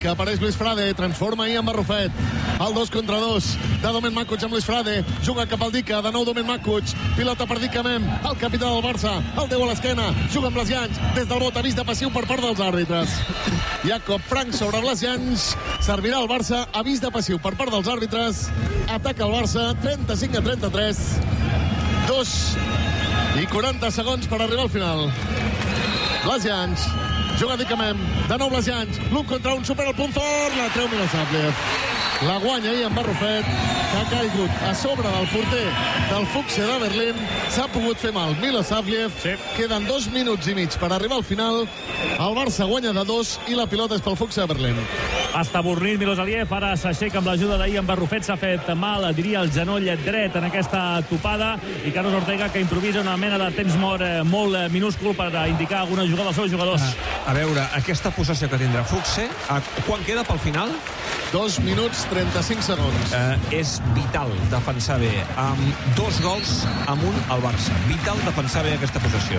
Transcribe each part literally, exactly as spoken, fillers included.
que apareix Luis Frade, transforma Ian Barrufet, el dos contra dos de Domen Makuch amb Luis Frade, juga cap al Dica, de nou Domen Makuch, pilota per Dica Mem, el capità del Barça, el deu a l'esquena, juga amb Blasians, des del bot, avís de passiu per part dels àrbitres. Jacob Frank sobre Blasians, servirà el Barça, avís de passiu per part dels àrbitres, ataca el Barça, trenta-cinc a trenta-tres, dos i quaranta segons per arribar al final. Blasians, juga Dica Mem, de nou Blasians, l'un contra un, supera el punt fort, la treu Milosavljev. La guanya Ian Barrufet, que ha caigut a sobre del porter del Fuchse de Berlín. S'ha pogut fer mal Milosavljev. Sí. Queden dos minuts i mig per arribar al final. El Barça guanya de dos i la pilota és pel Fuchse de Berlín. Està avorrit Milosavljev, ara s'aixeca amb l'ajuda d'Ian Barrufet. S'ha fet mal, diria, el genoll dret en aquesta topada. I Carlos Ortega, que improvisa una mena de temps mort eh, molt eh, minúscul per indicar alguna jugada als seus jugadors. A, a veure, aquesta possessió que tindrà Fuchse, a, quan queda pel final? Dos minuts, trenta-cinc segons. Eh, és vital defensar bé. Amb dos gols amunt al Barça. Vital defensar bé aquesta possessió.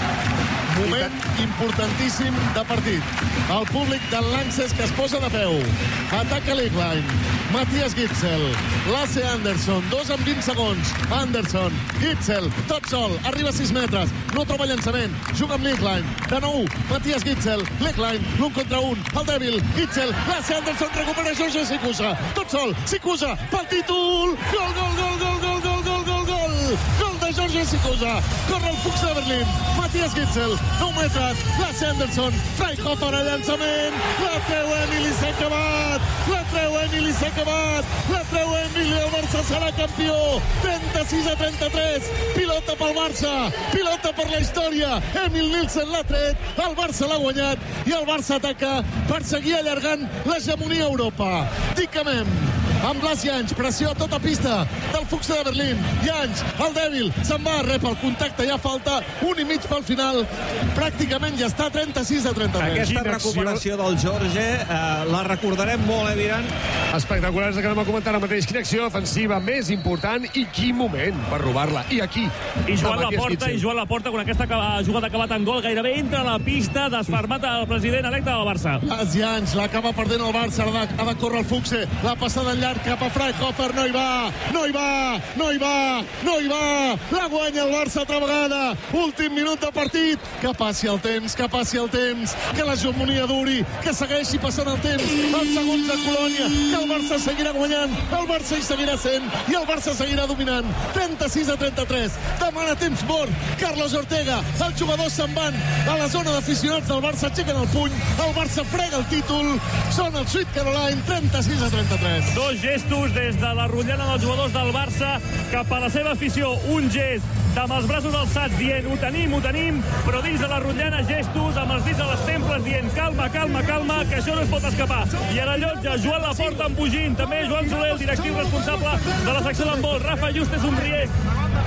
Moment importantíssim de partit. El públic del Lanxess que es posa de peu. Ataca l'Eagline. Matías Gitzel. Lasse Anderson. Dos en vint segons. Anderson. Gitzel. Tot sol. Arriba a sis metres. No troba llançament. Juga amb l'Eagline. De nou. Matías Gitzel. L'Eagline. L'un contra un. El dèbil. Gitzel. Lasse Anderson. Recupera Jorge Sikusa. Tot sol. Sikusa. Pel títol. Gol, gol, gol, gol, gol, gol, gol, gol, gol. Gol de Jorge Sikusa. Corre el Fuchs de Berlín. Matías Gitzel. nou metres. Lasse Anderson. Freihofer a llançament. La treu Emili, s'ha acabat. La treu Emili, s'ha acabat. La treu Emili. El Barça serà campió. trenta-sis a trenta-tres. Pilota pel Barça. Pilota per la història. Emil Nielsen l'ha tret. El Barça l'ha guanyat. I el Barça ataca per seguir allargant l'hegemonia a Europa. Dica Mem. Amb Blas Jansch, pressió a tota pista del Fuchs de Berlín. Jansch, el dèbil, se'n va, rep el contacte, ja falta un i mig pel final. Pràcticament ja està trenta-sis a trenta-tres. Aquesta recuperació del Jorge eh, la recordarem molt, eh, Diran? Espectacular, és el que anem a comentar ara mateix. Quina acció defensiva més important i quin moment per robar-la. I aquí. I Joan Laporta, i Joan Laporta, quan aquesta jugada ha acabat en gol, gairebé entra a la pista, desfermat el president electe del Barça. Blas Jansch, l'acaba perdent el Barça, ha de, ha de córrer el Fuchse, la passada enllà cap a Freihofer, no hi va, no hi va, no hi va, no hi va, la guanya el Barça altra vegada, últim minut de partit, que passi el temps, que passi el temps, que l'hegemonia duri, que segueixi passant el temps, els segons de Colònia, que el Barça seguirà guanyant, el Barça hi seguirà sent, i el Barça seguirà dominant, trenta-sis a trenta-tres, demana temps mort, Carlos Ortega, els jugadors se'n van a la zona d'aficionats del Barça, aixequen el puny, el Barça frega el títol, són el Sweet Caroline, trenta-sis a trenta-tres. Dos gestos des de la rotllana dels jugadors del Barça cap a la seva afició. Un gest amb els braços alçats dient ho tenim, ho tenim, però dins de la rotllana gestos amb els dits a les temples dient calma, calma, calma, que això no es pot escapar. I a la llotja, Joan Laporta embogint, també Joan Soler, el directiu responsable de la secció d'handbol, Rafa Juste somrient.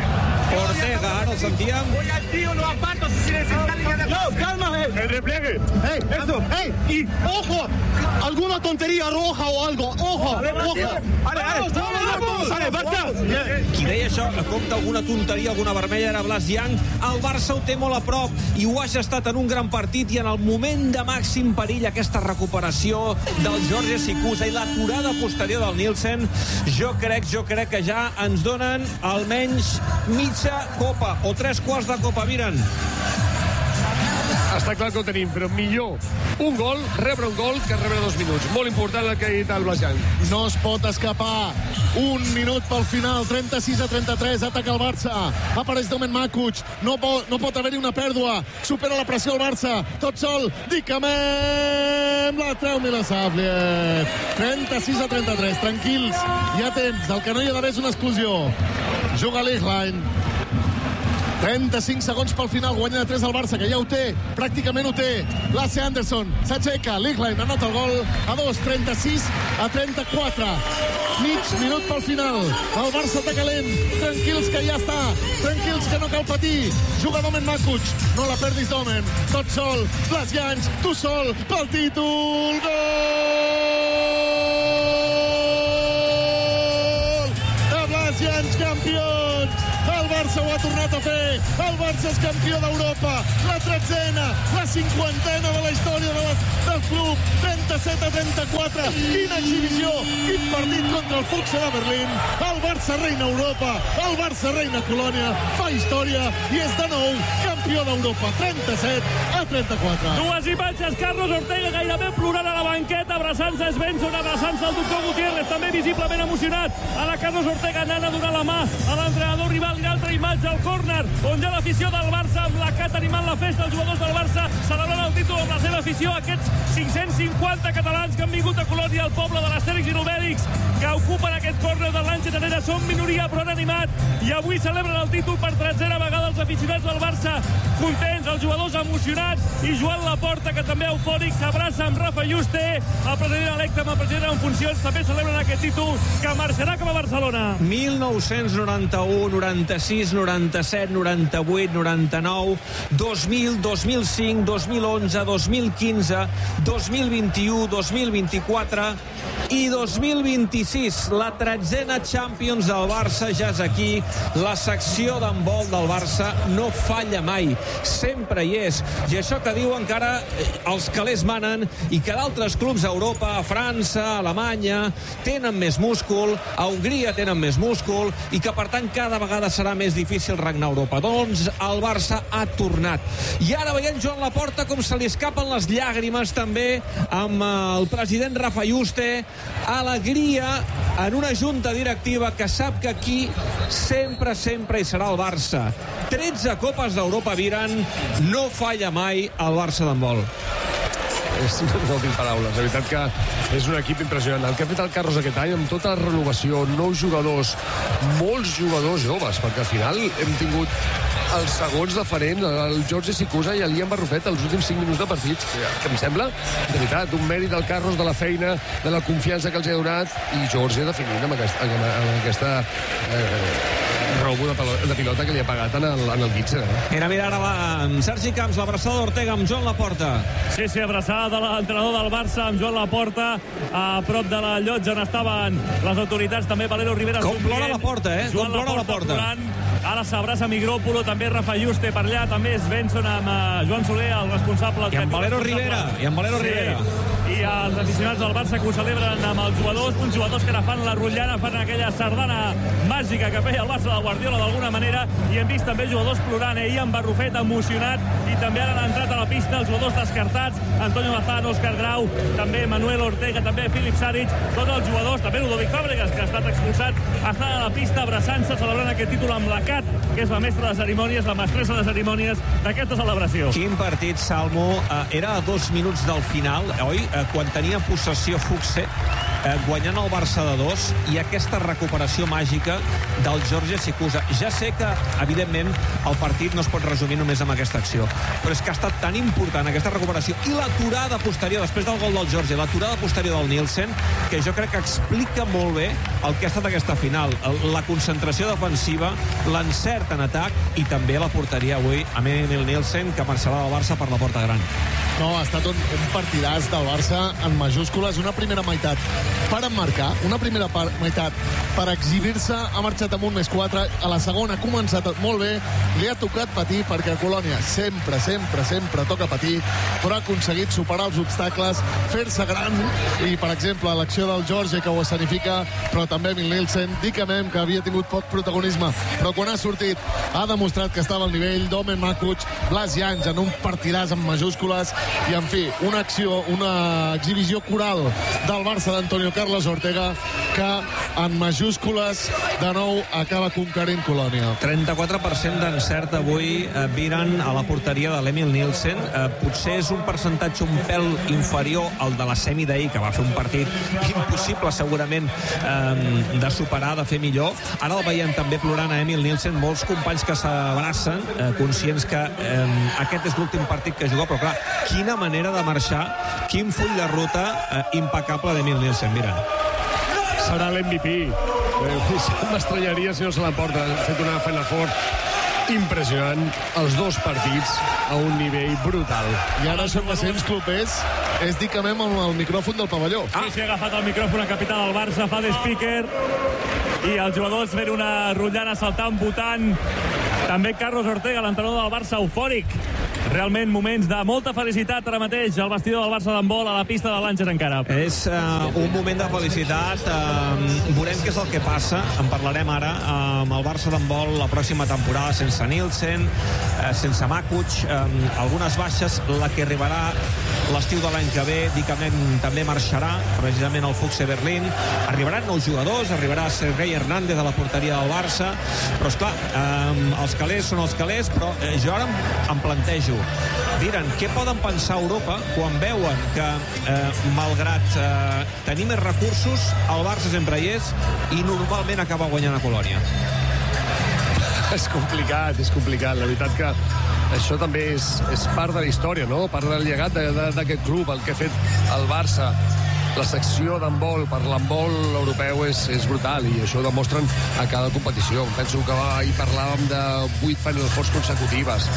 Ortega, ara el sentíem. Voy al tío, lo aparto si necesitan línea de... No, calma, eh. El repliegue. Hey, eso, hey, y ojo, alguna tontería roja o algo, ojo, ojo. Vale, vale, vamos, vale, Barça. Qui deia això, a compte alguna tonteria, alguna vermella, era Blas Jansch. El Barça ho té molt a prop i ho ha gestat en un gran partit i en el moment de màxim perill aquesta recuperació del Jorge Sikusa i l'aturada posterior del Nielsen. Jo crec, jo crec que ja ens donen almenys mitja copa o tres quarts de copa, miren. Està clar que ho tenim, però millor un gol, rebre un gol, que rebre dos minuts. Molt important el que ha dit el Blas Jansch. No es pot escapar. Un minut pel final, trenta-sis a trenta-tres, ataca el Barça. Apareix Domen Makuch, no pot, no pot haver-hi una pèrdua. Supera la pressió el Barça, tot sol. Dica Mem, la treu Milosavljev. trenta-sis a trenta-tres, tranquils. Hi ha temps, el que no hi ha d'haver és una exclusió. Juga l'Eagline. trenta-cinc segons pel final, guanya de tres el Barça, que ja ho té, pràcticament ho té. Lasse Anderson s'aixeca, l'Eagline anota el gol a dos, trenta-sis a trenta-quatre. Mig minut pel final, el Barça està calent, tranquils que ja està, tranquils que no cal patir. Juga Domen Makuch, no la perdis Domen, tot sol, Blas Jansch, tu sol, pel títol, gol! De Blas Jansch, campions! El Barça ho ha tornat a fer. El Barça és campió d'Europa. La tretzena, la cinquantena de la història de les, del club. trenta-set a trenta-quatre. Quina exhibició. Quin partit contra el Fuchs de Berlín. El Barça reina Europa. El Barça reina Colònia. Fa història i és de nou campió d'Europa. trenta-set a trenta-quatre. Dues imatges. Carlos Ortega gairebé plorant a la banqueta, abraçant-se a Svensson, abraçant-se al doctor Gutiérrez, també visiblement emocionat. Ara Carlos Ortega anant a donar la mà a l'entrenador rival. I l'altra imatge al córner, on hi ha l'afició del Barça amb la Cat animant la festa. Els jugadors del Barça celebrant el títol amb la seva afició. Aquests cinc-cents cinquanta catalans que han vingut a Colònia, al poble de l'Astèrix i l'Obèlix, que ocupen aquest córner de l'Àngel Herrera, són minoria però han animat i avui celebren el títol per tretzena vegada. Els aficionats del Barça contents, els jugadors emocionats, i Joan Laporta, que també eufòric, s'abraça amb Rafa Juste, el president electe amb el president en funcions, també celebren aquest títol que marxarà cap a Barcelona. mil nou-cents noranta-u, noranta-sis, noranta-set, noranta-vuit, noranta-nou, dos mil, dos mil cinc, dos mil onze, dos mil quinze, dos mil vint-i-u, dos mil vint-i-quatre i dos mil vint-i-sis. La tretzena Champions del Barça ja és aquí. La secció d'handbol del Barça no falla mai, sempre hi és. I això que diu encara els calés manen, i que d'altres clubs a Europa, a França, a Alemanya, tenen més múscul, a Hongria tenen més múscul, i que per tant cada vegada serà més difícil regnar a Europa. Doncs el Barça ha tornat. I ara veiem Joan Laporta com se li escapen les llàgrimes també amb el president Rafa Juste. Alegria en una junta directiva que sap que aquí sempre, sempre hi serà el Barça. tretze copes d'Europa viren, no falla mai el Barça d'handbol. És, no tinc paraules, la veritat que és un equip impressionant. El que ha fet el Carros aquest any amb tota la renovació, nous jugadors, molts jugadors joves, perquè al final hem tingut els segons de Farent, el Jorge Sicusa i el Liam Barrufet, els últims cinc minuts de partit, que em sembla, de veritat, un mèrit del Carros, de la feina, de la confiança que els ha donat, i Jorge definint amb aquesta, amb aquesta eh, robo de, de pilota que li ha pagat en el, en el Gitzer. Eh? Mira, mira, ara la, Sergi Camps, l'abraçada d'Ortega amb Joan Laporta. Sí, sí, abraçada de l'entrenador del Barça amb Joan Laporta a prop de la llotja on estaven les autoritats, també Valero Rivera. Com plora Laporta, eh? Com plora Laporta. Plorant. Ara s'abraça Migrópolo, també Rafa Juste per allà, també Svensson amb uh, Joan Soler, el responsable. I amb Valero Rivera. I amb Valero sí. Rivera. I els aficionats del Barça que ho celebren amb els jugadors, uns jugadors que ara fan la rotllana, fan aquella sardana màgica que feia el Barça de Guardiola d'alguna manera, i hem vist també jugadors plorant, eh? Ian Barrufet emocionat, i també ara han entrat a la pista els jugadors descartats, Antonio Mazán, Òscar Grau, també Manuel Ortega, també Filip Saric, tots els jugadors, també Ludovic Fàbregas, que ha estat expulsat, estan a la pista abraçant-se, celebrant aquest títol amb la Cat, que és la mestra de cerimònies, la mestressa de cerimònies d'aquesta celebració. Quin partit, Salmo. Uh, era a dos minuts del final, oi? Uh, quan tenia possessió Fuchs, eh, guanyant el Barça de dos, i aquesta recuperació màgica del Jorge Sicusa. Ja sé que, evidentment, el partit no es pot resumir només amb aquesta acció, però és que ha estat tan important aquesta recuperació i l'aturada posterior, després del gol del Jorge, l'aturada posterior del Nielsen, que jo crec que explica molt bé el que ha estat aquesta final. La concentració defensiva, l'encert en atac, i també la porteria avui amb Emil Nielsen, que marxarà del Barça per la porta gran. No, ha estat un, un partidàs del Barça en majúscules. Una primera meitat per emmarcar, una primera part, meitat per exhibir-se, ha marxat amb un més quatre, a la segona ha començat molt bé, li ha tocat patir, perquè a Colònia sempre, sempre, sempre toca patir, però ha aconseguit superar els obstacles, fer-se gran, i per exemple l'acció del Jorge, que ho escenifica, però també Emil Nielsen, Dicamem, que havia tingut poc protagonisme, però quan ha sortit ha demostrat que estava al nivell, Domen Makuc, Blas Jans en un partidàs en majúscules, i en fi, una acció, una exhibició coral del Barça d'Antonio Carlos Ortega, que en majúscules de nou acaba conquerint Colònia. trenta-quatre per cent d'encert avui, eh, viren a la porteria de l'Emil Nielsen. Eh, potser és un percentatge un pèl inferior al de la semi d'ahir, que va fer un partit impossible segurament eh, de superar, de fer millor. Ara el veiem també plorant a Emil Nielsen, molts companys que s'abracen, eh, conscients que eh, aquest és l'últim partit que juga, però clar, quina manera de marxar, quin full de ruta eh, impecable d'Emil Nielsen, mira. Serà l'M V P. Eh, M'estranyaria si no se l'emporta. Ha fet una feina fort impressionant, els dos partits a un nivell brutal. I ara són recents clubers, és Dicamem amb el micròfon del pavelló. Ah. Sí, sí, ha agafat el micròfon el capità del Barça, fa de speaker, i els jugadors fent una rotllana saltant, votant També Carlos Ortega, l'entrenador del Barça, eufòric. Realment moments de molta felicitat ara mateix al vestidor del Barça d'handbol, a la pista de Langes encara. És uh, un moment de felicitat. Uh, veurem què és el que passa. En parlarem ara uh, amb el Barça d'handbol la pròxima temporada, sense Nielsen, uh, sense Makuc, uh, algunes baixes, la que arribarà l'estiu de l'any que ve, Dicament també marxarà, precisament al Fuchs Berlín. Arribaran nous jugadors, arribarà Sergei Hernández a la porteria del Barça, però esclar, eh, els calés són els calés, però eh, jo ara em, em plantejo, Diran, què poden pensar a Europa quan veuen que, eh, malgrat eh, tenir més recursos, el Barça sempre hi és i normalment acaba guanyant a Colònia? És complicat, és complicat. La veritat que això també és, és part de la història, no? Part del llegat d'aquest club, el que ha fet el Barça. La secció d'handbol per l'handbol europeu és, és brutal i això ho demostren a cada competició. Penso que ahir parlàvem de vuit Final Fours consecutives,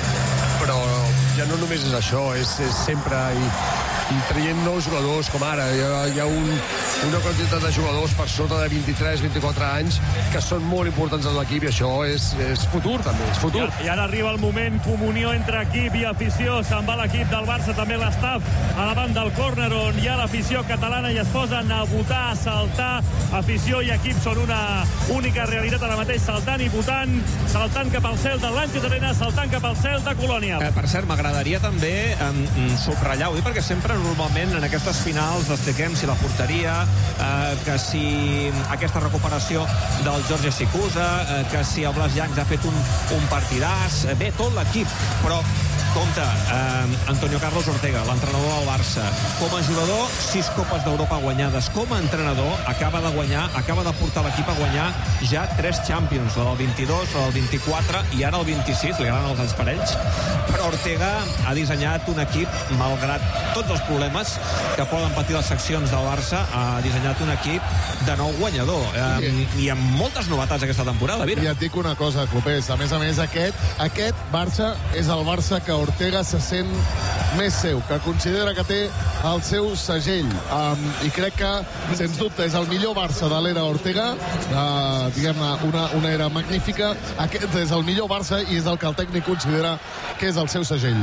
però ja no només és això, és, és sempre i, i traient nous jugadors, com ara hi ha, hi ha un, una quantitat de jugadors per sota de vint-i-tres vint-i-quatre anys que són molt importants en l'equip i això és, és futur també, és futur. I, I ara arriba el moment, comunió entre equip i afició, se'n va l'equip del Barça, també l'estaf a davant del córner on hi ha l'afició catalana i es posen a votar, a saltar. Afició i equip són una única realitat ara mateix, saltant i votant, saltant cap al cel de Langes Arena, saltant cap al cel de Colònia. Eh, per cert, m'agradaria també eh, subratllar, ho dic perquè sempre normalment en aquestes finals destaquem si la porteria, eh, que si aquesta recuperació del Jorge Sicusa, eh, que si el Blas Llans ha fet un, un partidàs, eh, bé, tot l'equip, però compte, eh, Antonio Carlos Ortega, l'entrenador del Barça, com a jugador, sis copes d'Europa guanyades. Com a entrenador, acaba de guanyar, acaba de portar l'equip a guanyar ja tres Champions, la del vint-i-dos, la del vint-i-quatre i ara el vint-i-sis, li agraden els anys parells. Però Ortega ha dissenyat un equip, malgrat tots els problemes que poden patir les seccions del Barça, ha dissenyat un equip de nou guanyador. Eh, I amb moltes novetats aquesta temporada, Vira. I et dic una cosa, Clopés, a més a més, aquest, aquest Barça és el Barça que Ortega se sent més seu, que considera que té el seu segell. Um, I crec que, sens dubte, és el millor Barça de l'era Ortega, uh, diguem-ne, una, una era magnífica. Aquest és el millor Barça i és el que el tècnic considera que és el seu segell.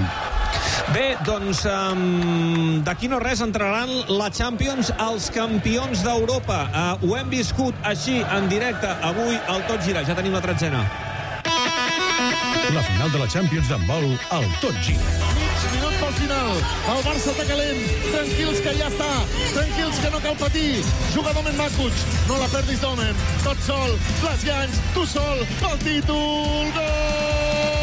Bé, doncs um, d'aquí no res entraran la Champions els campions d'Europa. Uh, ho hem viscut així en directe avui al Tot Gira. Ja tenim la tretzena. La final de la Champions d'handbol al Tot Gira. Mig minut pel final. El Barça està calent. Tranquils que ja està. Tranquils que no cal patir. Juga Domen Makuc. No la perdis, Domen. Tot sol. Blas Llans. Tu sol. Pel títol. Gol!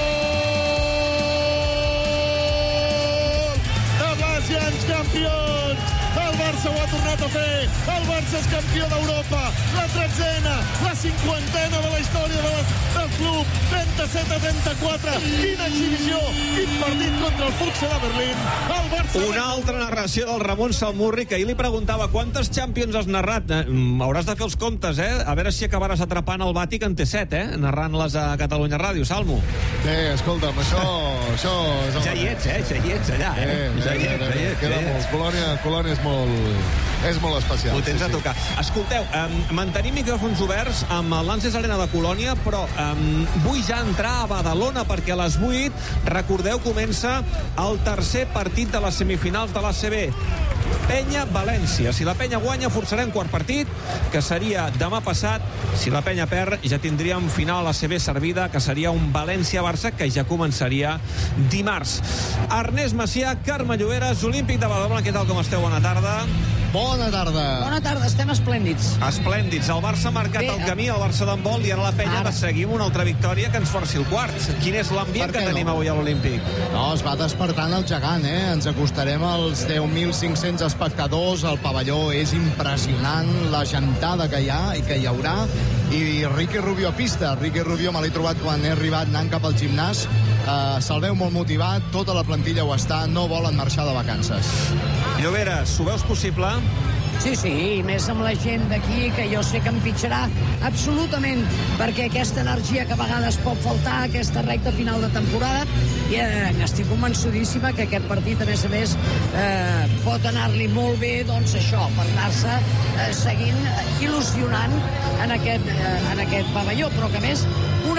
De Blas Llans, campions. El Barça ho ha tornat a fer. El Barça és campió d'Europa. La tretzena, la cinquantena de la història de les, del club. trenta-set a trenta-quatre. Quina exhibició. Quin partit contra el Fuchs de Berlín. El Barça... Una altra narració del Ramon Salmurri, que ahir li preguntava quantes Champions has narrat. Eh, hauràs de fer els comptes, eh? A veure si acabaràs atrapant el Bàtic en T set, eh? Narrant-les a Catalunya Ràdio, Salmo. Bé, escolta'm, això... això és ja hi ets, eh? Ja hi ets, allà, eh? eh ja hi ets, ja hi ets. Queda molt. Colònia, Colònia és molt... és molt especial. Ho tens sí, a tocar. Sí. Escolteu, um, mantenim micròfons oberts amb el Lances Arena de Colònia, però um, vull ja entrar a Badalona perquè a les vuit, recordeu, comença el tercer partit de les semifinals de l'A C B. Penya-València. Si la Penya guanya, forçarem quart partit, que seria demà passat. Si la Penya perd, ja tindríem final a l'A C B servida, que seria un València-Barça, que ja començaria dimarts. Ernest Macià, Carme Lloberes, Olímpic de Badalona. Què tal, com esteu? Bona tarda. Bona tarda. Bona tarda, estem esplèndids. Esplèndids. El Barça ha marcat Bé, el camí, el Barça d'handbol, i ara la Penya ara. de seguir una altra victòria que ens forci el quart. Quin és l'ambient que tenim no? avui a l'Olímpic? No, es va despertant el gegant, eh? Ens acostarem als deu mil cinc-cents espectadors. El pavelló és impressionant, la gentada que hi ha i que hi haurà. I Ricky Rubio a pista. Ricky Rubio me l'he trobat quan he arribat anant cap al gimnàs. Uh, Se'l veu molt motivat, tota la plantilla ho està, no volen marxar de vacances. Lloberes, ho veus possible? Sí, sí, i més amb la gent d'aquí, que jo sé que em pitjarà absolutament, perquè aquesta energia que a vegades pot faltar, aquesta recta final de temporada, i eh, estic convençudíssima que aquest partit, a més a més, eh, pot anar-li molt bé, doncs això, per anar-se eh, seguint, il·lusionant en aquest, eh, en aquest pavelló, però que a més, una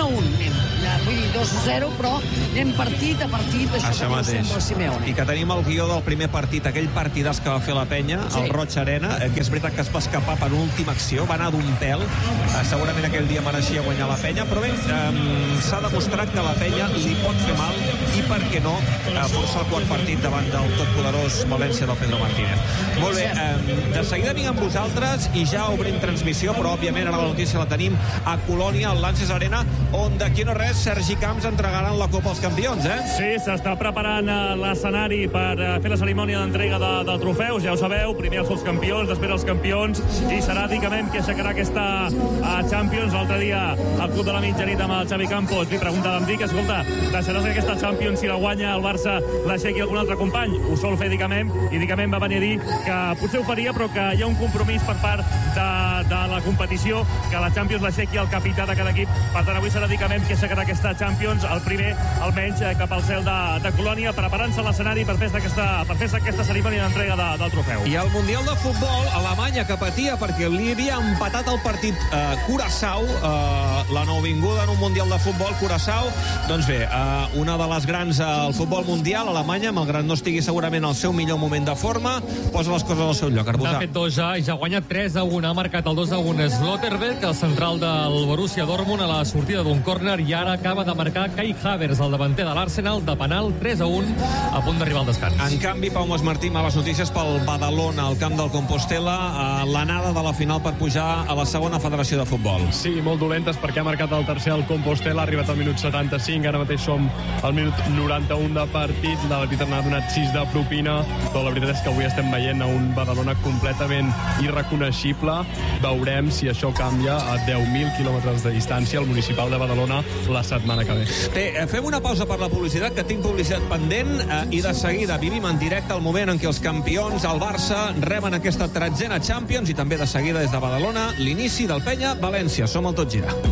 un. Anem, vull dir, dos a zero, però anem partit a partit, això, Això que mateix. sembla el Simeone. I que tenim el guió del primer partit, aquell partidàs que va fer la penya, Sí. el Roig Arena, eh, que és veritat que es va escapar per última acció, va anar d'un pèl, eh, segurament aquell dia mereixia guanyar la penya, però bé, eh, s'ha demostrat que la penya li pot fer mal i, per què no, eh, forçar el quart partit davant del totpoderós València del Pedro Martínez. Molt bé, eh, de seguida vinc amb vosaltres i ja obrim transmissió, però òbviament ara la notícia la tenim a Colònia, al Lances Arena, on d'aquí no res Sergi Camps entregaran la Copa als Campions, eh? Sí, s'està preparant eh, l'escenari per eh, fer la cerimònia d'entrega de, de trofeus, ja ho sabeu, primer els els campions, després els campions, i serà Dicamem qui aixecarà aquesta uh, Champions. L'altre dia al Club de la Mitjanit amb el Xavi Campos li preguntàvem, Dic, escolta, deixaràs que aquesta Champions, si la guanya el Barça, l'aixequi algun altre company? Ho sol fer Dicamem, i Dicamem va venir a dir que potser ho faria, però que hi ha un compromís per part de, de la competició, que la Champions l'aixequi el capità de cada equip. Per tant, avui serà Dicamem qui aixecarà aquesta Champions, el primer, almenys, eh, cap al cel de, de Colònia, preparant-se l'escenari per fer aquesta, per fer aquesta cerimònia d'entrega de, del trofeu. I al Mundial de Futbol, Alemanya, que patia perquè li havia empatat el partit eh, Curaçao, eh, la nouvinguda en un Mundial de Futbol, Curaçao. Doncs bé, eh, una de les grans al futbol mundial, Alemanya, malgrat no estigui segurament al seu millor moment de forma, posa les coses al seu lloc. N'ha fet dos ja i ja guanya tres a un. Ha marcat el dos a un Slotterbeck, el central del Borussia Dortmund, a la sortida d'un córner, i ara acaba de marcar Kai Havertz, el davanter de l'Arsenal, de penal, tres a un, a punt d'arribar al descans. En canvi, Pau Masmartí, males notícies pel Badalona, al camp del Compostela, a l'anada de la final per pujar a la segona federació de futbol. Sí, molt dolentes, perquè ha marcat el tercer al Compostela, ha arribat al minut setanta-cinc, ara mateix som al minut noranta-un de partit, la veritat n'ha donat sis de propina, però la veritat és que avui estem veient a un Badalona completament irreconeixible. Veurem si això canvia a deu mil quilòmetres de distància al municipal de Badalona la setmana que ve. Bé, fem una pausa per la publicitat, que tinc publicitat pendent, eh, i de seguida vivim en directe el moment en què els campions, el Barça, reben aquesta tretzena Champions, i també de seguida des de Badalona l'inici del Penya-València. Som al Tot Gira.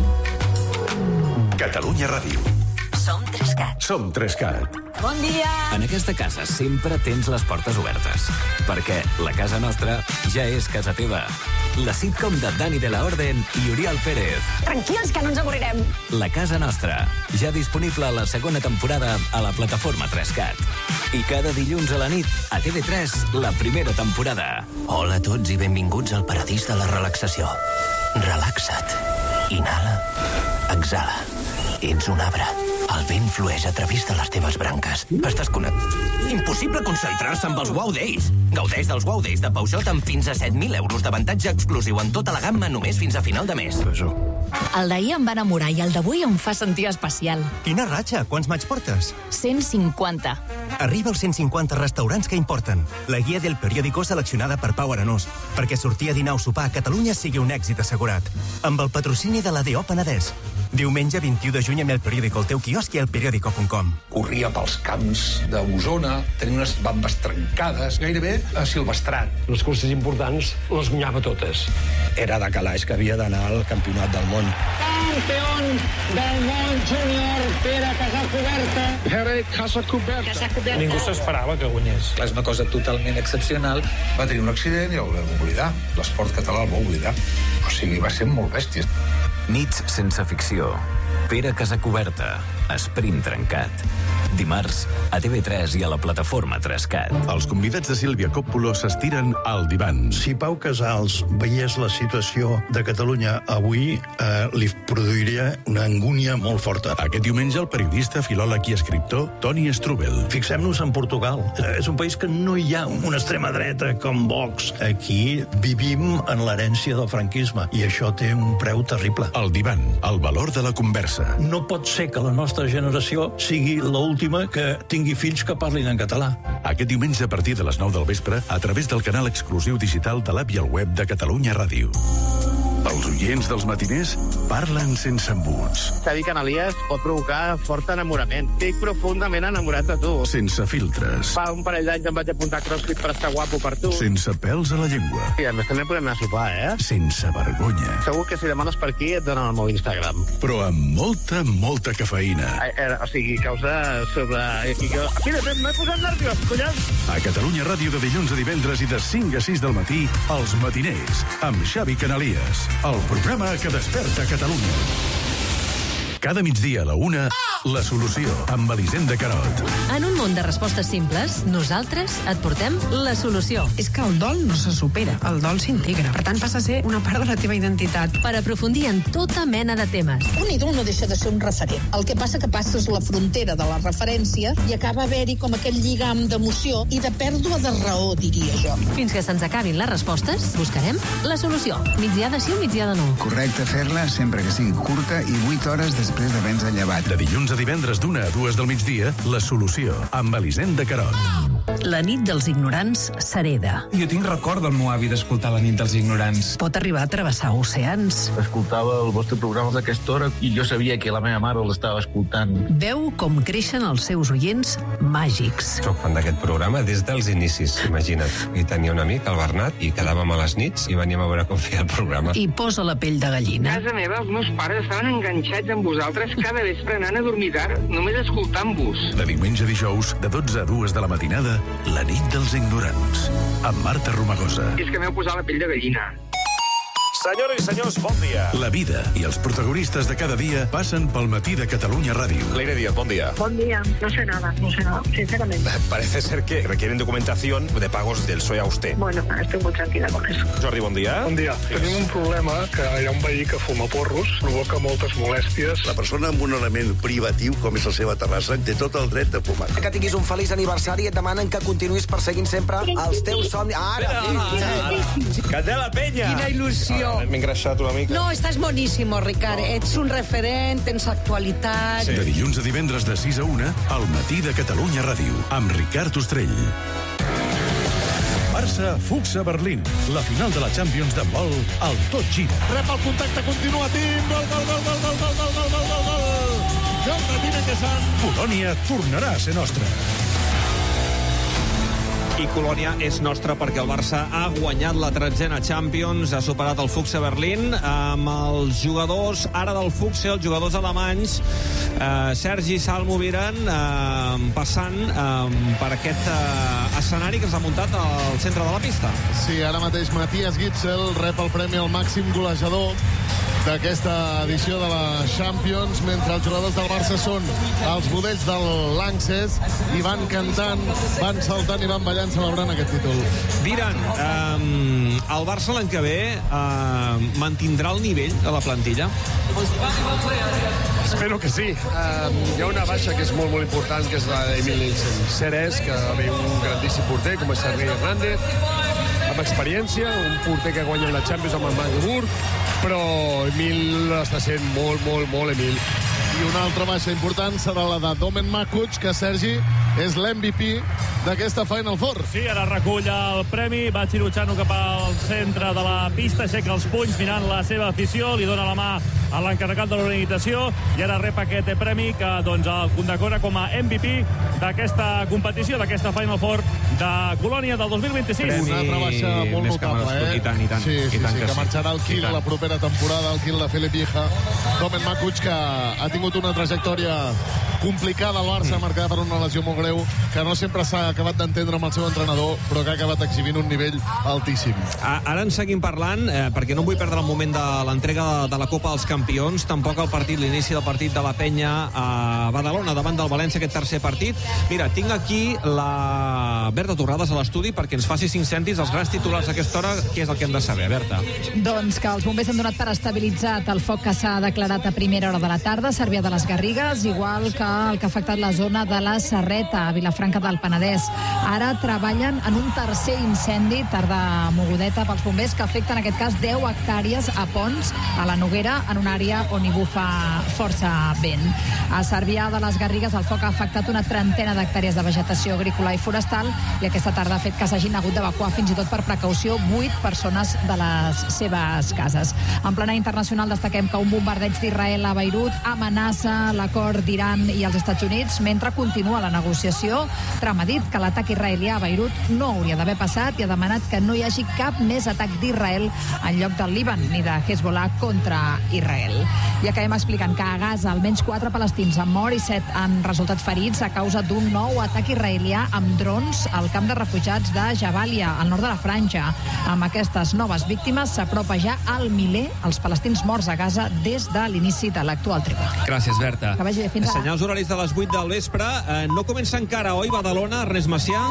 Catalunya Ràdio. Som Trescat. Som Trescat. Bon dia! En aquesta casa sempre tens les portes obertes, perquè la casa nostra ja és casa teva. La sitcom de Dani de la Orden i Oriol Pérez. Tranquils, que no ens avorrirem. La casa nostra, ja disponible a la segona temporada a la plataforma Trescat. I cada dilluns a la nit, a T V tres, la primera temporada. Hola a tots i benvinguts al paradís de la relaxació. Relaxa't. Inhala. Exhala. Ets un arbre. El vent flueix a través de les teves branques. Estàs connectat. Impossible concentrar-se amb els Wow Days. Gaudeix dels Wow Days de Peugeot amb fins a set mil euros d'avantatge exclusiu en tota la gamma només fins a final de mes. El d'ahir em va enamorar i el d'avui em fa sentir especial. Quina ratxa? Quants maig portes? cent cinquanta. Arriba als cent cinquanta restaurants que importen. La guia del periòdico seleccionada per Pau Arenós, perquè sortir a dinar o sopar a Catalunya sigui un èxit assegurat. Amb el patrocini de l'A D O Penedès. Diumenge vint-i-u de juny amb el periòdico al teu quiosc i al periòdico punt com. Corria pels camps d'Osona, tenia unes bambes trencades, gairebé a silvestrat. Les curses importants les guanyava totes. Era de calaix que havia d'anar al campionat del món. Campió del món júnior, Pere Casacuberta. Pere Casacuberta. Ningú s'esperava que guanyés. És una cosa totalment excepcional. Va tenir un accident i el vam oblidar. L'esport català el va oblidar. O sigui, va ser molt bèstia. Nits sense ficció. Pere Casacuberta. Sprint trencat. Dimarts, a T V tres i a la plataforma Trescat. Els convidats de Sílvia Coppola s'estiren al divan. Si Pau Casals veiés la situació de Catalunya avui, eh, li produiria una angúnia molt forta. Aquest diumenge, el periodista, filòleg i escriptor Toni Strubel. Fixem-nos en Portugal. És un país que no hi ha una extrema dreta com Vox. Aquí vivim en l'herència del franquisme i això té un preu terrible. El divan, el valor de la conversa. No pot ser que la nostra generació sigui l'última que tingui fills que parlin en català. Aquest diumenge a partir de les nou del vespre a través del canal exclusiu digital de l'app i el web de Catalunya Ràdio. Els oients dels matiners parlen sense embuts. S'ha dit que en Elias pot provocar fort enamorament. Estic profundament enamorat de tu. Sense filtres. Fa un parell d'anys em vaig apuntar a CrossFit per estar guapo per tu. Sense pèls a la llengua. I a més també podem anar a sopar, eh? Sense vergonya. Segur que si demanes per aquí et donen el meu Instagram. Però amb molta, molta cafeïna. Eh, eh, o sigui, causa sobre... Mira, m'he posat nerviós, collons! A Catalunya Ràdio de dilluns a divendres i de cinc a sis del matí, Els Matiners, amb Xavi Canalies. El programa que desperta Catalunya. Cada migdia a la una, La Solució, amb Elisenda Carot. En un món de respostes simples, nosaltres et portem la solució. És que el dol no se supera, el dol s'integra. Per tant, passa a ser una part de la teva identitat. Per aprofundir en tota mena de temes. Un ídol no deixa de ser un referent. El que passa que passes la frontera de la referència i acaba haver-hi com aquell lligam d'emoció i de pèrdua de raó, diria jo. Fins que se'ns acabin les respostes, buscarem la solució. Migdiada sí o migdiada no. Correcte fer-la sempre que sigui curta i vuit hores després d'haver-nos llevat. De dilluns a divendres d'una a dues del migdia, La Solució, amb Elisenda Carot. La nit dels ignorants s'hereda. Jo tinc record del meu avi d'escoltar La nit dels ignorants. Pot arribar a travessar oceans. Escoltava el vostre programa a aquesta hora i jo sabia que la meva mare l'estava escoltant. Veu com creixen els seus oients màgics. Soc fan d'aquest programa des dels inicis, imagina't. I tenia un amic, el Bernat, i quedàvem a les nits i veníem a veure com feia el programa. I posa la pell de gallina. A casa meva, els meus pares estaven enganxats amb vosaltres cada vespre anant a dormir tard, només escoltant-vos. De diumenge a dijous, de dotze a dues de la matinada, La nit dels ignorants, amb Marta Romagosa. I és que m'heu posat la pell de gallina. Senyores i senyors, bon dia. La vida i els protagonistes de cada dia passen pel matí de Catalunya Ràdio. Leire Díaz, bon día. Buen día. No sé nada, no sé nada, sinceramente. Parece ser que requieren documentación de pagos del P S O E a usted. Bueno, estoy muy tranquila con eso. Jordi, bon dia. Bon dia. Tenim un problema que hi ha un veí que fuma porros, provoca moltes molèsties. La persona amb un element privatiu, com és la seva terrassa, té tot el dret de fumar. Que tinguis un feliç aniversari i et demanen que continuïs perseguint sempre els teus somnis. Ara, sí. Candela Peña. Quina il·lusió. M'he engreixat una mica. No, estàs boníssim, Ricard. Ets un referent, tens actualitat. Sí. De dilluns a divendres de sis a una, al matí de Catalunya Ràdio, amb Ricard Ostrell. Barça, Fuxa, Berlín. La final de la Champions d'handbol al Tot Gira. Rep el contacte continuatiu. Gol, gol, gol, gol, gol, gol, gol, gol, gol, gol, gol. Gol de Tine Sant. Polònia tornarà a ser nostra. I Colònia és nostra perquè el Barça ha guanyat la tretzena Champions, ha superat el Fuxa Berlín amb els jugadors ara del Fuxa, els jugadors alemanys, eh, Sergi Salmo Viren, eh, passant eh, per aquest eh, escenari que s'ha muntat al centre de la pista. Sí, ara mateix Matías Gitzel rep el premi al màxim golejador d'aquesta edició de la Champions, mentre els jugadors del Barça són els budells del Lanxess i van cantant, van saltant i van ballant celebrant aquest títol. Viren, eh, el Barça l'any que ve eh, mantindrà el nivell de la plantilla? Espero que sí. Um, hi ha una baixa que és molt, molt important, que és la d'Emili Ceres, que ve un grandíssim porter, com és Sergi Hernández, amb experiència, un porter que guanya la Champions amb el Magdeburg, però Emil està sent molt, molt, molt Emil. I una altra baixa important serà la de Domen Makuc, que Sergi és l'M V P d'aquesta Final Four. Sí, ara recull el premi, va xirutxant-ho cap al centre de la pista, aixeca els punys mirant la seva afició, li dona la mà a l'encarregat de l'organització i ara rep aquest premi que doncs, el condecora com a M V P d'aquesta competició, d'aquesta Final Four de Colònia del dos mil vint-i-sis. Premi una altra baixa molt notable, eh? I tant, i tant. Sí, sí, I tant sí, que, que marxarà al Kiel la propera temporada, al Kiel de Filip Vieja. Domen Makuc, que ha tingut una trajectòria complicada al Barça, mm. marcada per una lesió molt greu, que no sempre s'ha acabat d'entendre amb el seu entrenador, però que ha acabat exhibint un nivell altíssim. Ara en seguim parlant, eh, perquè no vull perdre el moment de l'entrega de, de la Copa dels Campions, tampoc el partit, l'inici del partit de la Penya a Badalona, davant del València, aquest tercer partit. Mira, tinc aquí la Berta Torrades a l'estudi perquè ens faci cinc cèntims els grans titulars a aquesta hora. Què és el que hem de saber, Berta? Doncs que els bombers han donat per estabilitzat el foc que s'ha declarat a primera hora de la tarda a Cervià de les Garrigues, igual que el que ha afectat la zona de la Serreta, a Vilafranca del Penedès. Ara treballen en un tercer incendi, tarda mogudeta pels bombers, que afecta en aquest cas deu hectàrees a Pons, a la Noguera, en una àrea on hi bufa força vent. A Cervià de les Garrigues el foc ha afectat una trentena d'hectàrees de vegetació agrícola i forestal i aquesta tarda ha fet que s'hagin hagut d'evacuar fins i tot per precaució vuit persones de les seves cases. En plana internacional destaquem que un bombardeig d'Israel a Beirut amenaça l'acord d'Iran i i els Estats Units, mentre continua la negociació. Trump ha dit que l'atac israelià a Beirut no hauria d'haver passat i ha demanat que no hi hagi cap més atac d'Israel en lloc del Líban ni de Hezbollah contra Israel. I acabem explicant que a Gaza almenys quatre palestins han mort i set han resultat ferits a causa d'un nou atac israelià amb drons al camp de refugiats de Jabalia, al nord de la Franja. Amb aquestes noves víctimes s'apropa ja al miler els palestins morts a Gaza des de l'inici de l'actual tregua. Gràcies, Berta. Que vagi bé, fins ara. Senyals horaris de les vuit del vespre. Eh, no comença encara, oi, Badalona, Ernest Macià?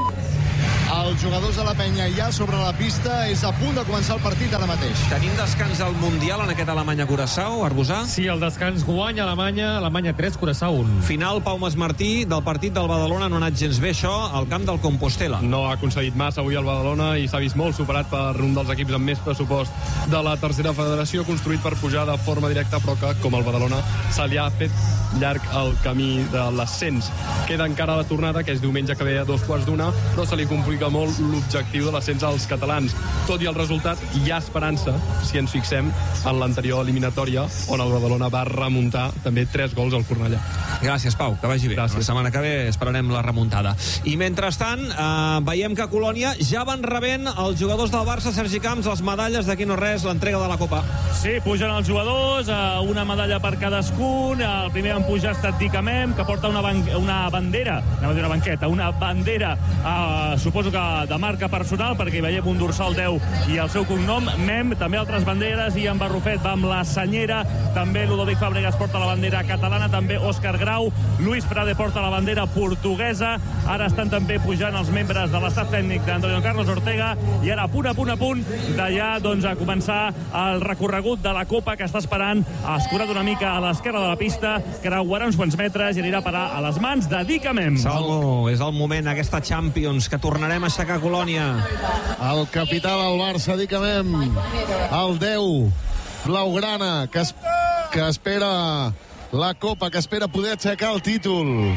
Els jugadors de la penya ja sobre la pista, és a punt de començar el partit ara mateix. Tenim descans al Mundial en aquest Alemanya-Curaçao, Arbusà? Sí, el descans guanya Alemanya, Alemanya tres, Curaçao un. Final, Pau Masmartí, del partit del Badalona, no ha anat gens bé això, al camp del Compostela. No ha aconseguit massa avui el Badalona i s'ha vist molt superat per un dels equips amb més pressupost de la tercera federació, construït per pujar de forma directa, però que, com el Badalona, se li ha fet llarg el camí de l'ascens. Queda encara la tornada, que és diumenge que ve a dos quarts d'una, però se li complica molt l'objectiu de l'ascens als catalans. Tot i el resultat, hi ha esperança, si ens fixem en l'anterior eliminatòria, on el Badalona va remuntar també tres gols al Cornellà. Gràcies, Pau, que vagi bé. Gràcies. La setmana que ve esperarem la remuntada. I mentrestant, eh, veiem que a Colònia ja van rebent els jugadors del Barça, Sergi Camps, les medalles d'aquí no res, l'entrega de la Copa. Sí, pugen els jugadors, eh, una medalla per cadascun. El primer en pujar ha estat Dica Mem, que porta una, ban una bandera, anava a dir una banqueta, una bandera, eh, suposo que de marca personal, perquè hi veiem un dorsal deu i el seu cognom, Mem, també altres banderes, i en Barrufet va amb la senyera, també Ludovic Fàbregas porta la bandera catalana, també Òscar Grau, Luis Frade porta la bandera portuguesa, ara estan també pujant els membres de l'estat tècnic d'Antonio Carlos Ortega, i ara a punt, a punt, a punt, d'allà doncs, a començar el recorregut de la Copa, que està esperant, escurat una mica a l'esquerra de la pista, creuarà uns quants metres i anirà a parar a les mans de Dica Mem. Salmo, és el moment, aquesta Champions, que tornarem a aixecar Colònia. El capità del Barça, Dica Mem, el deu, blaugrana, que, es, que espera la Copa, que espera poder aixecar el títol.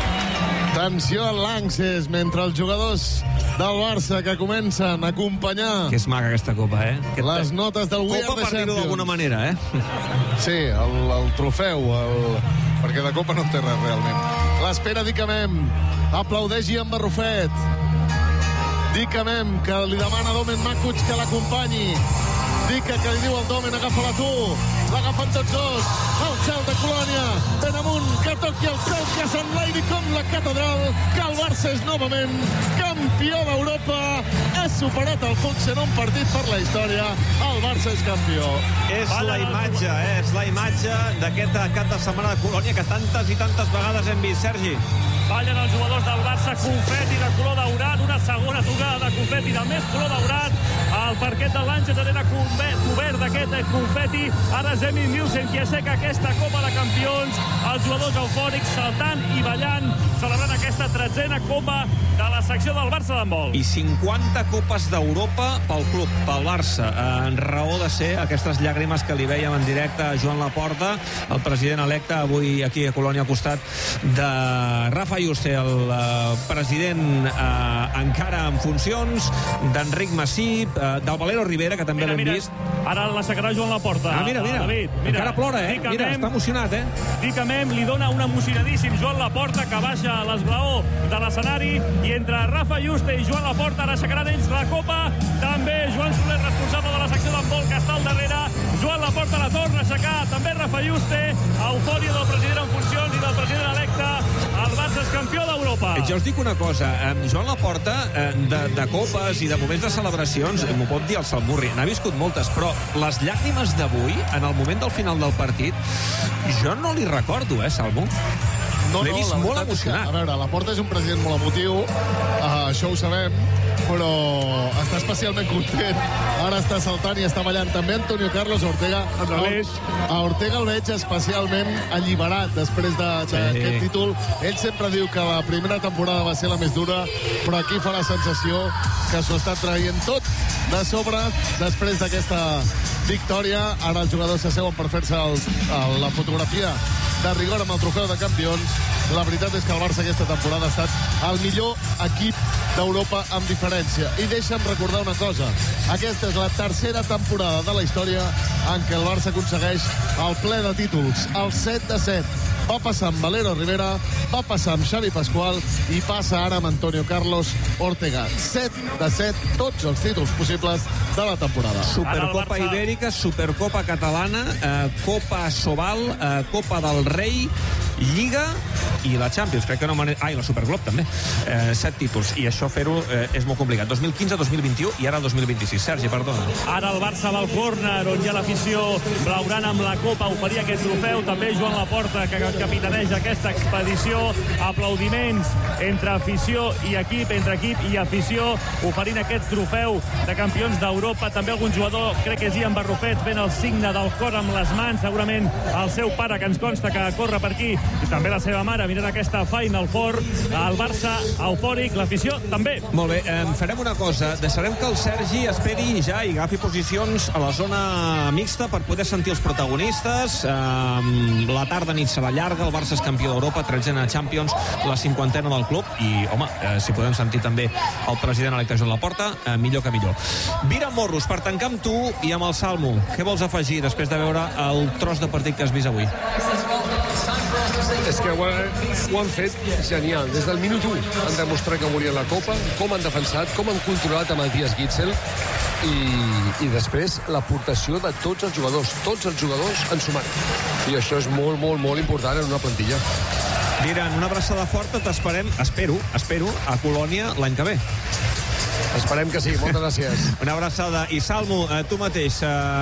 Tensió al Lanxes, mentre els jugadors del Barça que comencen a acompanyar... Que és maca aquesta Copa, eh? Les notes del We Are the Champions. Copa, per dir-ho d'alguna manera, eh? Sí, el, el trofeu, el... perquè de Copa no té res, realment. L'espera Dica Mem, aplaudeixi en Barrufet. Dica Mem, que li demana a Domen Makuc que l'acompanyi. Dica, que li diu al Domen, agafa-la tu. L'agafen tots dos. El gel de Colònia, ben amunt, que toqui el cel, que s'enlairi com la catedral, que el Barça és novament campió d'Europa. Ha superat el Fuchs en un partit per la història. El Barça és campió. És la imatge, eh? És la imatge d'aquest cap de setmana de Colònia que tantes i tantes vegades hem vist, Sergi. Ballen els jugadors del Barça, confeti de color daurat, una segona tocada de confeti de més color daurat. El parquet de l'Àngels era cobert d'aquest confeti. Ara és Emil Nielsen qui aixeca aquesta Copa de Campions. Els jugadors eufòrics saltant i ballant, celebrant aquesta tretzena Copa de la secció del Barça d'handbol. I cinquanta Copes d'Europa pel club, pel Barça. En raó de ser aquestes llàgrimes que li veiem en directe a Joan Laporta, el president electe, avui aquí a Colònia al costat de Rafa Juste, el uh, president uh, encara en funcions, d'Enric Massip, uh, del Valero Rivera, que també l'hem vist. Ara l'aixecarà Joan Laporta. Ah, mira, mira, David, mira. Encara plora, eh? Dica Mira, Mem, està emocionat, eh? Dica Mem li dona un emocionadíssim Joan Laporta, que baixa a l'esglaó de l'escenari, i entre Rafa Juste i Joan Laporta ara aixecaran ells la Copa. També Joan Soler, responsable de la secció d'handbol, que està al darrere. Joan Laporta la torna a aixecar, també Rafa Juste. Eufòria del president en funcions i del president electe. El Barça és campió d'Europa. Jo us dic una cosa, eh, Joan Laporta, eh, de, de copes i de moments de celebracions, m'ho pot dir el Salmurri, n'ha viscut moltes, però les llàgrimes d'avui, en el moment del final del partit, jo no li recordo, eh, Salmo? No, L'he no, vist molt emocionat. Que, a veure, Laporta és un president molt emotiu, uh, això ho sabem, però està especialment content. Ara està saltant i està ballant també Antonio Carlos Ortega. A Ortega el veig especialment alliberat després d'aquest de, sí. títol. Ell sempre diu que la primera temporada va ser la més dura, però aquí fa la sensació que s'ho està traient tot de sobre després d'aquesta victòria. Ara els jugadors s'asseuen per fer-se la fotografia de rigor amb el trofeu de campions. La veritat és que el Barça aquesta temporada ha estat el millor equip d'Europa amb diferència. I deixa'm recordar una cosa. Aquesta és la tercera temporada de la història en què el Barça aconsegueix el ple de títols, el set de set. Va passar amb Valero Rivera, va passar amb Xavi Pascual i passa ara amb Antonio Carlos Ortega. set de set, tots els títols possibles de la temporada. Supercopa Ibèrica, Supercopa Catalana, eh, Copa Sobal, eh, Copa del Rei, Lliga i la Champions. Crec que no m'han... Ah, i la Superglob també. Eh, set títols. I això fer-ho eh, és molt complicat. dos mil quinze, dos mil vint-i-u i ara dos mil vint-i-sis. Sergi, perdona. Ara el Barça va al córner, on hi ha l'afició blaugrana amb la Copa, oferir aquest trofeu. També Joan Laporta, que capitaneja aquesta expedició. Aplaudiments entre afició i equip, entre equip i afició, oferint aquest trofeu de campions d'Europa. També algun jugador, crec que és Ian Barrufet, fent el signe del cor amb les mans. Segurament el seu pare, que ens consta que corre per aquí, i també la seva mare, mirant aquesta Final Four. El Barça eufòric, l'afició també. Molt bé, eh, farem una cosa. Deixarem que el Sergi esperi ja i agafi posicions a la zona mixta per poder sentir els protagonistes. Eh, la tarda nit serà llarga, el Barça és campió d'Europa, tretzena Champions, la cinquantena del club, i, home, eh, si podem sentir també el president electe Joan Laporta, eh, millor que millor. Vira Morros, per tancar amb tu i amb el Salmo, què vols afegir després de veure el tros de partit que has vist avui? És que ho, ho han fet genial. Des del minut u han demostrat que volien la Copa, com han defensat, com han controlat a Matías Gitzel, i, i després l'aportació de tots els jugadors. Tots els jugadors han sumat. I això és molt, molt, molt important en una plantilla. Diran, una abraçada forta, t'esperem, espero, espero, a Colònia l'any que ve. Esperem que sí, moltes gràcies. Una abraçada. I Salmo, eh, tu mateix,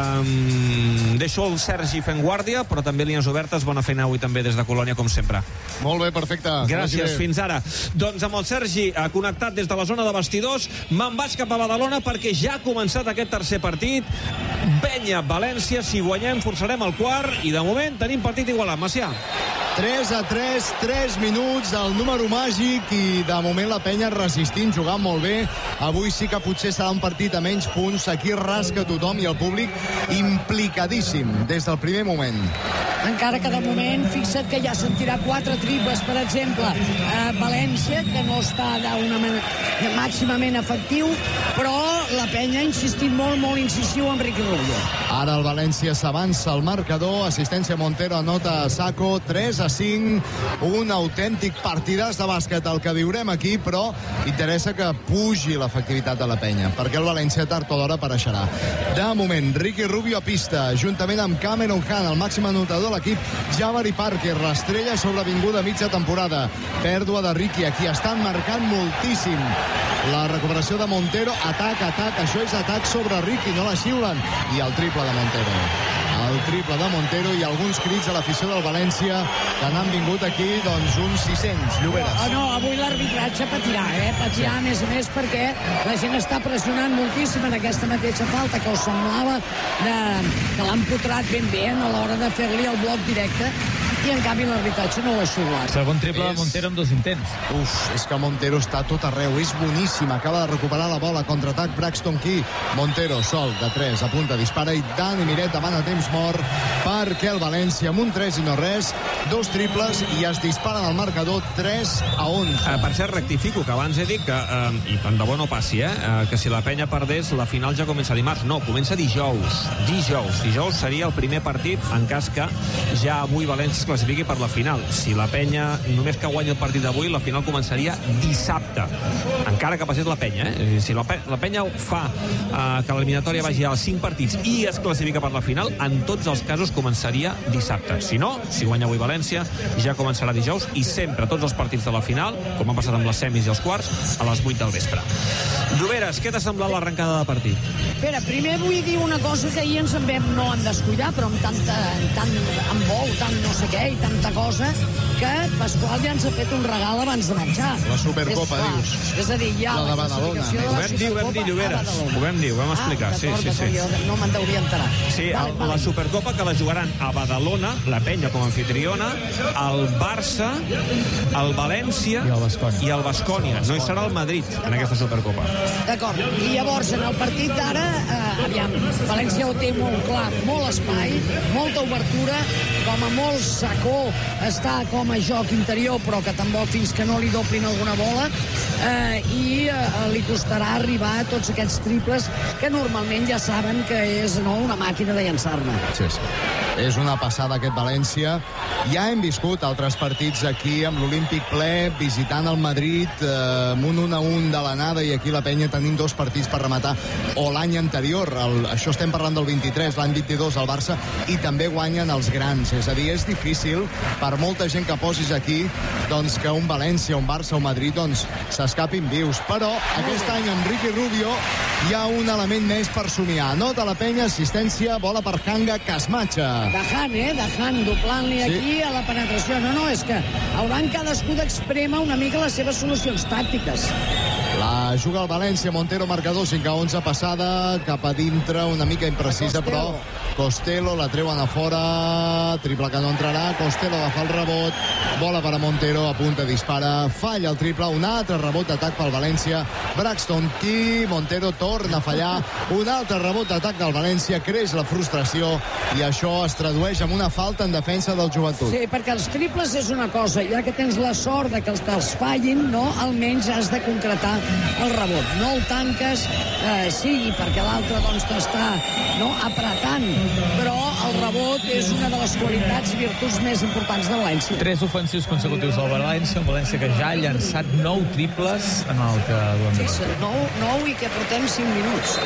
eh, deixo el Sergi fent guàrdia, però també línies obertes. Bona feina avui també des de Colònia, com sempre. Molt bé, perfecte. Gràcies, fins ara. Doncs amb el Sergi eh, connectat des de la zona de vestidors, me'n vaig cap a Badalona perquè ja ha començat aquest tercer partit. Penya, València, si guanyem forçarem el quart i de moment tenim partit igualat. Macià. tres a tres, tres minuts, el número màgic, i de moment la Penya resistint, jugant molt bé. Avui sí que potser serà un partit a menys punts. Aquí rasca tothom i el públic implicadíssim des del primer moment. Encara que de moment, fixa't que ja sentirà quatre triples, per exemple, a València, que no està d'una manera màximament efectiu, però la Penya ha insistit molt, molt incisiu amb Ricky Rubio. Ara el València s'avança al marcador, assistència Montero, anota a Sacco, tres a cinc, un autèntic partidàs de bàsquet el que viurem aquí, però interessa que pugi l'efectivitat de la Penya, perquè el València tard o d'hora apareixerà. De moment, Ricky Rubio a pista, juntament amb Cameron Hunt, el màxim anotador de l'equip. Jabari Parker, l'estrella sobrevinguda mitja temporada. Pèrdua de Ricky, aquí estan marcant moltíssim. La recuperació de Montero, atac, atac, això és atac sobre Ricky, no la xiulen. I el triple de Montero. El triple de Montero i alguns crits a l'afició del València, que n'han vingut aquí, doncs, uns sis-cents. Lloberes. Oh, no, avui l'arbitratge patirà, eh? Patirà, a més a més, perquè la gent està pressionant moltíssim en aquesta mateixa falta, que us semblava de, que l'han potrat ben bé a l'hora de fer-li el bloc directe, i en canvi l'arbitratge no ho ha xulat. Segon triple és... de Montero amb dos intents. Uf, és que Montero està tot arreu, és boníssim, acaba de recuperar la bola, contraatac Braxton Key. Montero sol de tres, apunta, dispara, i Dani Miret demana temps mort perquè el València amb un tres i no res, dos triples i es disparen al marcador tres a onze. Eh, per cert, rectifico, que abans he dit que, eh, i tant de bo no passi, eh, eh, que si la Penya perdés, la final ja comença dimarts. No, comença dijous. Dijous. Dijous seria el primer partit en cas que ja avui València es classifiqui per la final. Si la Penya, només que guanyi el partit d'avui, la final començaria dissabte. Encara que passés la Penya, eh? Si la, Pe la Penya fa eh, que l'eliminatòria vagi als cinc partits i es classifica per la final, en tots els casos començaria dissabte. Si no, si guanya avui València, ja començarà dijous, i sempre tots els partits de la final, com ha passat amb les semis i els quarts, a les vuit del vespre. Lloberes, què t'ha semblat l'arrencada de partit? Espera, primer vull dir una cosa que ahir ens en vam no en descuidar, però amb tanta, tant amb bou, tant no sé què i tanta cosa, que Pasqual ja ens ha fet un regal abans de marxar. La Supercopa, és, dius. És a dir, ja la de Badalona. De ho vam dir, ho vam dir, Lloberes. Ho vam dir, ho vam explicar. Ah, sí, sí, sí. Jo no me'n deuria enterar. Sí, vale, el, vale. La Supercopa que la jugaran a Badalona, la Penya com a anfitriona, el Barça, el València i el Baskonia. I el Baskonia. No hi serà el Madrid en aquesta Supercopa. D'acord. I llavors, en el partit d'ara, eh, aviam, València ho té molt clar, molt espai, molta obertura, com a molt Sacó està com a joc interior, però que tampoc fins que no li doblin alguna bola, eh, i eh, li costarà arribar a tots aquests triples que normalment ja saben que és no, una màquina de llançar-ne. Sí, sí. És una passada aquest València. Ja hem viscut altres partits aquí amb l'Olímpic ple, visitant el Madrid, eh, amb un un a un de l'anada, i aquí la penya tenim dos partits per rematar, o l'any anterior, el, això estem parlant del vint-i-tres, l'any vint-i-dos el Barça, i també guanyen els grans. És a dir, és difícil per molta gent que posis aquí doncs que un València, un Barça o Madrid doncs s'escapin vius. Però aquest any amb Ricky Rubio hi ha un element més per somiar. Nota la penya, assistència, bola per Hanga, que es matxa. Dahan, eh? Dahan, doblant-li sí. aquí a la penetració. No, no, és que hauran cadascú d'exprema una mica les seves solucions tàctiques. La juga el València, Montero, marcador, cinc a onze, passada cap a dintre, una mica imprecisa, però Costello la treuen a fora, triple que no entrarà, Costello agafa el rebot, bola per a Montero, apunta, dispara, falla el triple, un altre rebot d'atac pel València, Braxton Key, Montero torna a fallar, un altre rebot d'atac del València, creix la frustració, i això es tradueix en una falta en defensa del Joventut. Sí, perquè els triples és una cosa, ja que tens la sort de que els te'ls fallin, no, almenys has de concretar el rebot. No el tanques, eh, sigui perquè l'altre doncs t'està no, apretant, però el rebot és una de les qualitats i virtuts més importants de València. Tres ofensius consecutius del València, un València que ja ha llançat nou triples en el que duem. Sí, nou, nou i que portem cinc minuts.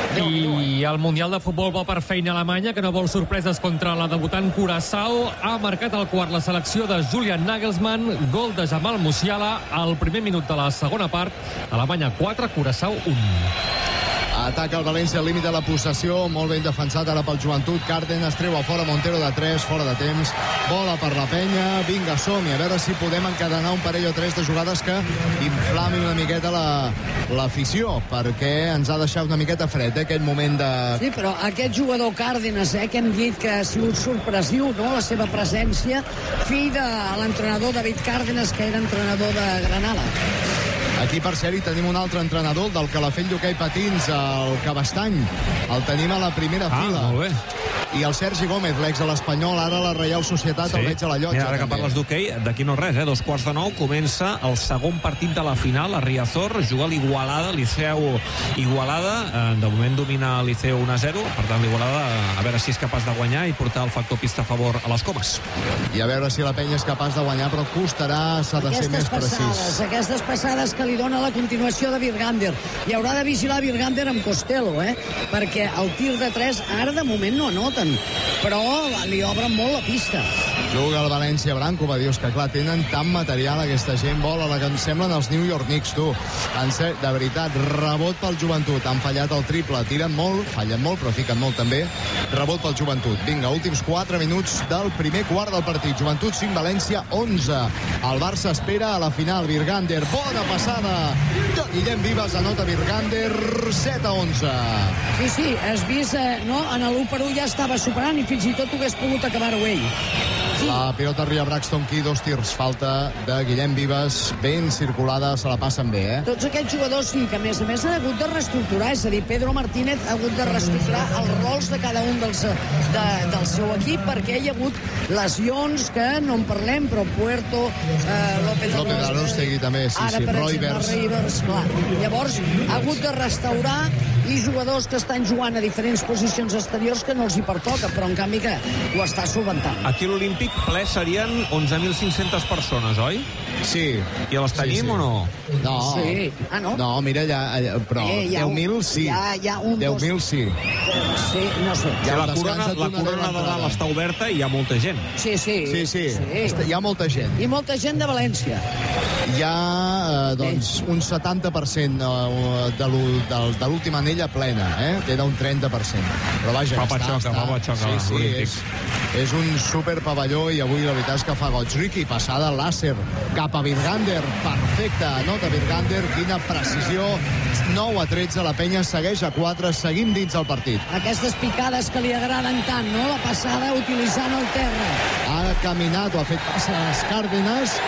I el Mundial de Futbol va per feina alemanya, que no vol sorpreses contra la debutant Curaçao. Ha marcat el quart la selecció de Julian Nagelsmann, gol de Jamal Musiala al primer minut de la segona part. Alemanya quatre, Curaçao un. Ataca el València al límit de la possessió, molt ben defensat ara pel Joventut. Cárdenas treu a fora, Montero de tres, fora de temps, bola per la penya, vinga, som-hi, a veure si podem encadenar un parell o tres de jugades que inflamin una miqueta la, l'afició, perquè ens ha deixat una miqueta fred, eh, aquell moment de... Sí, però aquest jugador Cárdenas, eh, que hem dit que ha sigut sorpresiu, no?, la seva presència, fill de l'entrenador David Cárdenas, que era entrenador de Granada. Aquí, per cert, hi tenim un altre entrenador, del Calafell d'hoquei patins, el Cabestany. El tenim a la primera ah, fila. Molt bé. I el Sergi Gómez, l'ex de l'Espanyol, ara la Reial Societat, sí. El veig a la llotja. Mira, ara que parles d'hoquei, d'aquí no res, eh? Dos quarts de nou, comença el segon partit de la final, a Riazor, juga l'Igualada, Liceu Igualada, eh, de moment domina el Liceu un a zero, per tant l'Igualada a veure si és capaç de guanyar i portar el factor pista a favor a les Comes. I a veure si la penya és capaç de guanyar, però costarà, s'ha de ser més precís. Passades, aquestes passades que li dona la continuació de Virgander. I haurà de vigilar Virgander amb Costello, eh? Perquè el tir de tres ara de moment no anoten, però li obren molt la pista. Juga el València Branco, va dir, que clar, tenen tant material aquesta gent, bola la que ens semblen els New York Knicks, tu. En ser, de veritat, rebot pel Joventut, han fallat el triple, tiren molt, fallen molt, però fiquen molt també, rebot pel Joventut. Vinga, últims quatre minuts del primer quart del partit. Joventut cinc, València onze. El Barça espera a la final. Virgander, bona passada de Guillem Vives, anota Virgander, set a onze. Sí, sí, has vist, eh, no? En l'u per u ja estava superant i fins i tot ho hagués pogut acabar-ho ell. La pilota arriba Braxton Key, dos tirs, falta de Guillem Vives, ben circulada, se la passen bé, eh? Tots aquests jugadors sí, que a més a més han hagut de reestructurar, és a dir, Pedro Martínez ha hagut de reestructurar els rols de cada un dels, de, del seu equip, perquè hi ha hagut lesions que no en parlem, però Puerto, eh, López López Arostegui també, sí, ara, sí, per Roy exemple, Rivers, clar. Llavors, ha hagut de restaurar i jugadors que estan jugant a diferents posicions exteriors que no els hi pertoca, però en canvi que ho està solventant. Aquí a l'Olímpic ple serien onze mil cinc-centes persones, oi? Sí. I les tenim sí, sí. o no? No. Sí. Ah, no? No, mira, ja, però eh, deu mil sí. Hi ha, hi ha un, deu mil sí. Sí, no sé. Sí, la corona, la corona de dalt està oberta i hi ha molta gent. Sí, sí. Sí, sí. sí. Hi ha molta gent. I molta gent de València. Hi ha, eh, doncs, sí. un setanta per cent de l'última anella plena, eh? Queda un trenta per cent. Però vaja, fa està, xoca, està. Fa xoca, sí, sí, és, és un superpavelló i avui la veritat és que fa goig. Ricky, passada làser cap a Virgander, perfecte, nota Virgander, quina precisió, nou a tretze, la penya segueix a quatre, seguim dins el partit. Aquestes picades que li agraden tant, no? La passada utilitzant el terra. Ha caminat o ha fet passes Cárdenas,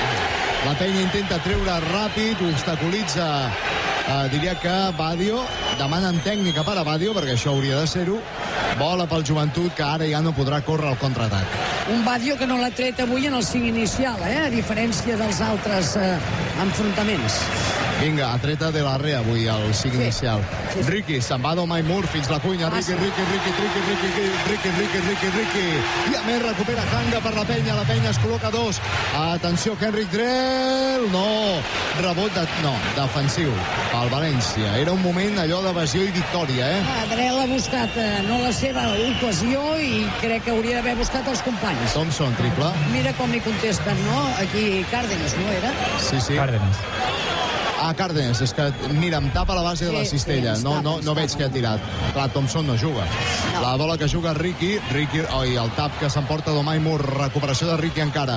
la penya intenta treure ràpid, obstaculitza, eh, diria que Badio, demanen tècnica per a Badio, perquè això hauria de ser-ho, bola pel Joventut, que ara ja no podrà córrer al contraatac. Un Badio que no l'ha tret avui en el cinc inicial, eh? A diferència dels altres eh, enfrontaments. Vinga, ha tret de la Rea avui el cinc inicial. Riqui, se'n va d'Omai Moore fins la cuina. Riqui, Riqui, Riqui, Riqui, Riqui, Riqui, Riqui, Riqui, Riqui. I a més recupera Hanga per la penya. La penya es col·loca dos. Atenció, Henrik Drell. No, rebot de... No, defensiu pel València. Era un moment allò d'evasió i victòria, eh? Ah, Drell ha buscat eh, no la seva ocasió i crec que hauria d'haver buscat els companys. Thompson, triple. Mira com li contesten, no? Aquí Cárdenas, no era? Sí, sí. Cárdenas. Ah, Cárdenas, és que, mira, em tapa la base Sí, de la cistella. sí, no, no, no tapa, veig que ha tirat. Clar, Thompson no juga. No. La bola que juga Riqui, Riqui, oi, el tap que s'emporta d'Omai Moore, recuperació de Riqui encara.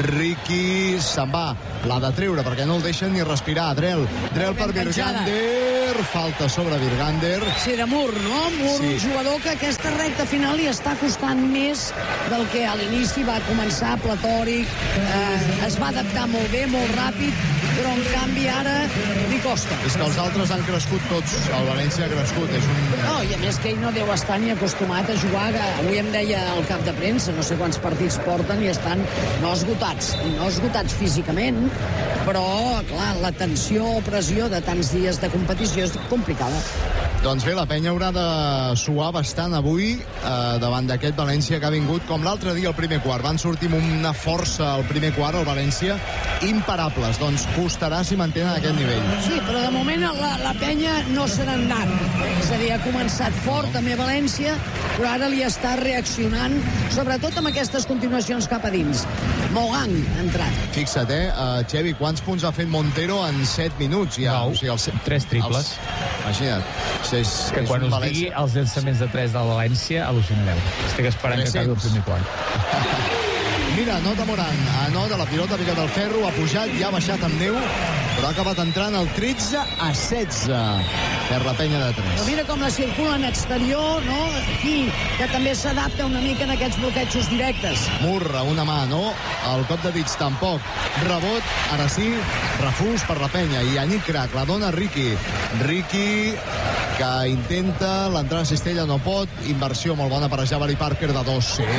Riqui se'n va, l'ha de treure perquè no el deixen ni respirar. Drell, Drell per Virgander, falta sobre Virgander. Sí, de Moore, no? Moore, Sí. un jugador que aquesta recta final li està costant més del que a l'inici va començar platòric, eh, es va adaptar molt bé, molt ràpid, però en canvi ara li costa. És que els altres han crescut tots. El València ha crescut. És un... No, i a més que ell no deu estar ni acostumat a jugar. Avui em deia el cap de premsa, no sé quants partits porten i estan no esgotats, no esgotats físicament, però, clar, la tensió o pressió de tants dies de competició és complicada. Doncs bé, la penya haurà de suar bastant avui eh, davant d'aquest València que ha vingut com l'altre dia al primer quart. Van sortir amb una força al primer quart al València imparables. Doncs costarà si mantenen aquest nivell. Sí, però de moment la, la penya no se n'ha anat. És a dir, ha començat fort també a València, però ara li està reaccionant, sobretot amb aquestes continuacions cap a dins. Mogang ha entrat. Fixa't, eh, uh, Xevi, quants punts ha fet Montero en set minuts? Ja, Nou. o sigui, els... Tres triples. Els... Imagina't. És, és, Que quan un us València... digui els llançaments de tres del València, al·lucinareu. Estic esperant que acabi el primer quart. Mira, anota Morant, anota la pilota, ha picat el ferro, ha pujat i ha baixat amb neu, però ha acabat entrant el tretze a setze per la penya de tres. Però mira com la circula en exterior, no? Aquí, que també s'adapta una mica en aquests bloquejos directes. Murra, una mà, no? El cop de dits tampoc. Rebot, ara sí, refús per la penya. I Yannick Crac, la dona Riqui. Riqui, que intenta, l'entrada a cistella no pot. Inversió molt bona per a Jabari Parker de dos. Sí.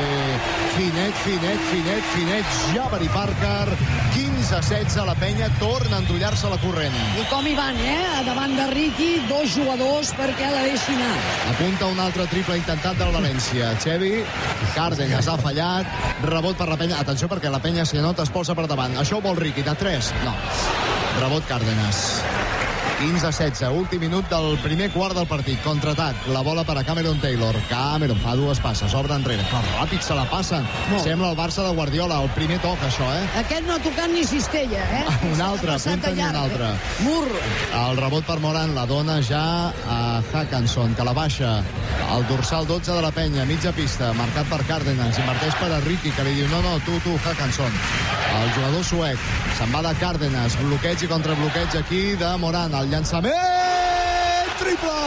Finet, finet, finet, finet. Jabari Parker, quinze a setze. La penya torna a endollar-se la corrent. I com hi van, eh? Davant de Riqui, dos jugadors perquè la deixi anar. Apunta un altre triple intentat del València. Xevi, Cárdenas ha fallat. Rebot per la penya. Atenció perquè la penya, si anota, es posa per davant. Això ho vol Riqui, de tres. No. Rebot Cárdenas. quinze a setze, últim minut del primer quart del partit. Contraatac, la bola per a Cameron Taylor. Cameron fa dues passes, obre enrere. Que ràpid se la passen. Molt. Sembla el Barça de Guardiola, el primer toc, això, eh? Aquest no ha tocat ni cistella, eh? Un altre, apunten un altre. Mur. El rebot per Morant, la dona ja a Hackanson, que la baixa. El dorsal dotze de la penya, mitja pista, marcat per Cárdenas, inverteix per a Riqui, que li diu, no, no, tu, tu, Hackanson. El jugador suec, se'n va de Cárdenas, bloqueig i contrabloqueig aquí de Morant, el llançament, triple!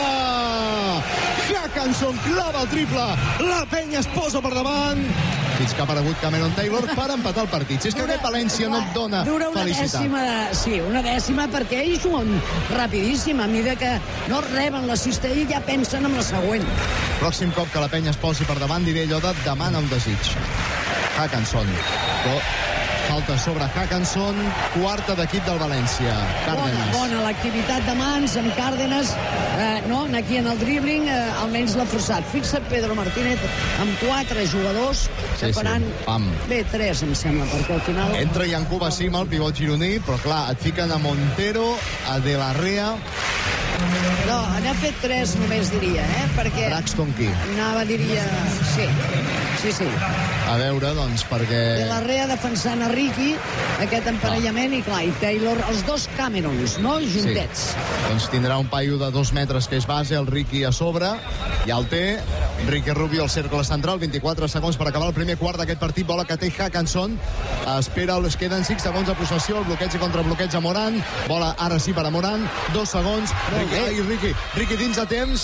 Hackanson clava el triple, la penya es posa per davant, fins que ha aparegut Cameron Taylor per empatar el partit. Si és que aquest València no et dona Dura una felicitat. dècima, sí, una dècima, perquè ells juguen rapidíssim, a mesura que no reben la cistella i ja pensen en la següent. Pròxim cop que la penya es posi per davant diré allò de demana un desig. Hackanson. Però falta sobre Hackanson, quarta d'equip del València. Cárdenas. Bona, bona l'activitat de mans amb Cárdenas, eh, no? Aquí en el dribbling, eh, almenys l'ha forçat. Fixa't Pedro Martínez amb quatre jugadors que Sí, sí, faran... pam. Bé, tres, em sembla, perquè al final... Entra Yankuba Sima, el pivot gironí, però clar, et fiquen a Montero, a De La Rea... No, n'ha fet tres només, diria, eh? Perquè... Braxton qui? Anava, diria... Sí, sí, sí. A veure, doncs, perquè... De la Rea defensant a Riqui, aquest emparellament, i clar, i Taylor, els dos Camerons, no? Juntets. Sí. Doncs tindrà un paio de dos metres que és base, el Riqui a sobre, ja el té. Riqui Rubio al cercle central, vint-i-quatre segons per acabar el primer quart d'aquest partit, bola que té Hackanson, espera, es queden cinc segons de possessió, el bloqueig i contrabloqueig a Morant, bola ara sí per a Morant, dos segons, Riqui, ai, Riqui, Riqui dins de temps,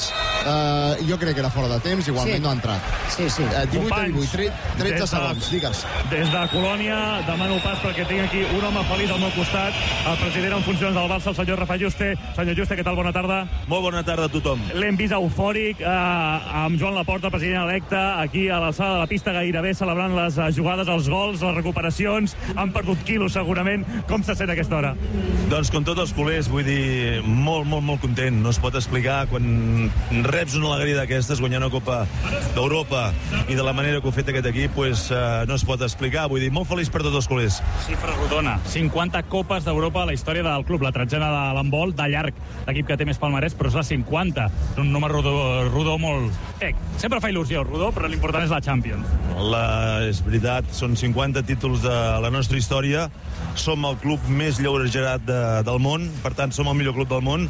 Uh, jo crec que era fora de temps, igualment Sí. no ha entrat. Sí, sí. Uh, divuit a Companys, divuit, tre- tretze des de- segons, digues. Des de Colònia demano pas perquè tinc aquí un home feliç al meu costat, el president en funcions del Barça, el senyor Rafa Juste. Senyor Juste, què tal? Bona tarda. Molt bona tarda a tothom. L'hem vist eufòric eh, amb Joan Laporta, president electe, aquí a l'alçada de la pista gairebé celebrant les eh, jugades, els gols, les recuperacions. Han perdut quilos segurament. Com se sent a aquesta hora? Doncs com tots els culers, vull dir, molt, molt, molt content. No es pot explicar quan reps una alegria d'aquestes, guanyar una Copa d'Europa i de la manera que ho ha fet aquest equip, pues, uh, no es pot explicar. Vull dir, molt feliç per tots els culers. Xifra rodona. cinquanta copes d'Europa a la història del club. La tretzena de l'handbol, de llarg, l'equip que té més palmarès, però és la cinquanta. És un número rodó, rodó molt... Eh, sempre fa il·lusió el rodó, però l'important és la Champions. La, és veritat, són cinquanta títols de la nostra història. Som el club més llourejarat de, del món, per tant, som el millor club del món,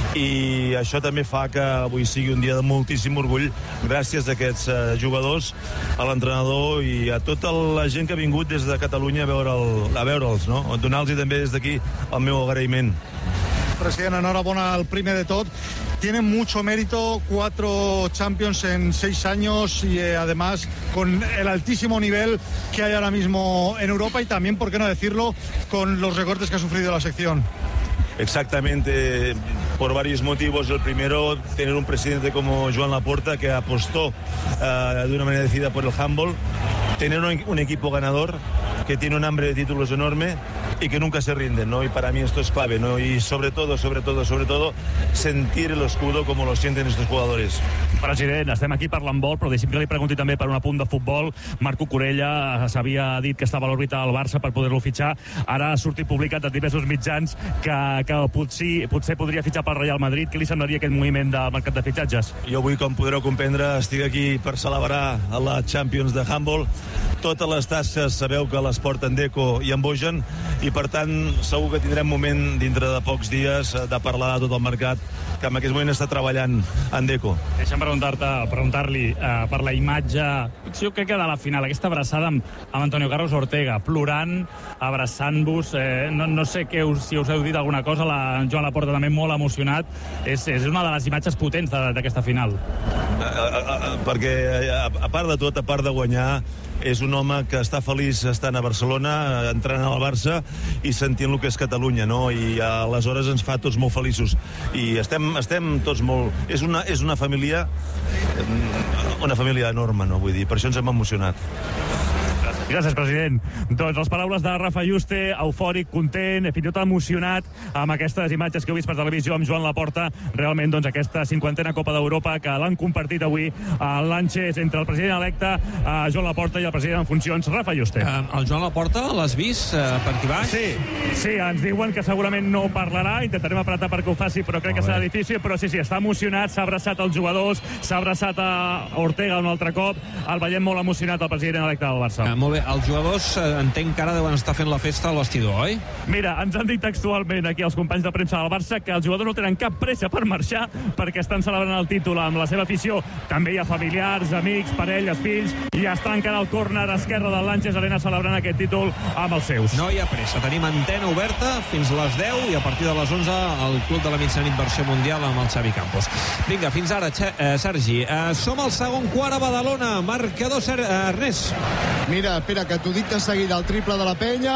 i això també fa que avui sigui un dia de moltíssim orgull gràcies a aquests uh, jugadors, a l'entrenador i a tota la gent que ha vingut des de Catalunya a veure'ls, a veure'ls, no? Donar-los també des d'aquí el meu agraïment. President, enhorabuena al primer de tot. Tiene mucho mérito, cuatro Champions en seis años y eh, además con el altísimo nivel que hay ahora mismo en Europa y también, por qué no decirlo, con los recortes que ha sufrido la sección. Exactamente, por varios motivos. El primero, tener un presidente como Joan Laporta que apostó uh, de una manera decidida por el handball, tener un, un equipo ganador que tiene un hambre de títulos enorme y que nunca se rinden, ¿no? Y para mí esto es clave, ¿no? Y sobre todo, sobre todo, sobre todo, sentir el escudo como lo sienten estos jugadores. President, estem aquí parlant vol, però deixi'm que li pregunti també per un apunt de futbol. Marco Corella s'havia dit que estava a l'òrbita del Barça per poder-lo fitxar. Ara ha sortit publicat de diversos mitjans que, que potser, potser podria fitxar pel Real Madrid. Què li semblaria aquest moviment del mercat de fitxatges? Jo avui, com podreu comprendre, estic aquí per celebrar la Champions de handball. Totes les tasques sabeu que les porten Deco i en Bojan, i per tant segur que tindrem moment dintre de pocs dies de parlar de tot el mercat que en aquest moment està treballant en Deco. Deixa'm preguntar-te, preguntar-li eh, per la imatge, jo crec que de la final, aquesta abraçada amb, amb Antonio Carlos Ortega, plorant, abraçant-vos, eh, no, no sé què us, si us heu dit alguna cosa, la Joan Laporta també molt emocionat, és, és una de les imatges potents d'aquesta final. A, a, a, perquè a, a part de tot, a part de guanyar, és un home que està feliç estant a Barcelona, entrant al Barça i sentint el que és Catalunya, no? I aleshores ens fa tots molt feliços. I estem, estem tots molt... És una, és una família una família enorme, no? Vull dir, per això ens hem emocionat. Gràcies, president. Doncs les paraules de Rafa Juste, eufòric, content, fins i tot emocionat amb aquestes imatges que heu vist per televisió amb Joan Laporta. Realment, doncs, aquesta cinquantena Copa d'Europa que l'han compartit avui a l'Anxes entre el president electe, Joan Laporta, i el president en funcions, Rafa Juste. Uh, el Joan Laporta l'has vist uh, per aquí baix? Sí, sí, ens diuen que segurament no parlarà, intentarem apretar perquè ho faci, però crec que serà difícil, però sí, sí, està emocionat, s'ha abraçat els jugadors, s'ha abraçat a Ortega un altre cop, el veiem molt emocionat, el president electe del Barça. Uh, molt bé. Els jugadors, eh, entenc que ara deuen estar fent la festa al vestidor, oi? Mira, ens han dit textualment aquí els companys de premsa del Barça que els jugadors no tenen cap pressa per marxar perquè estan celebrant el títol amb la seva afició. També hi ha familiars, amics, parelles, fills, i està encara al córner esquerre del Lanxes Arena celebrant aquest títol amb els seus. No hi ha pressa, tenim antena oberta fins les deu i a partir de les onze el Club de la Mitjanit versió mundial amb el Xavi Campos. Vinga, fins ara, eh, Sergi. Eh, som al segon quart a Badalona. Marcador, Ser eh, Ernest. Mira, espera, que t'ho dic de seguida, el triple de la Penya,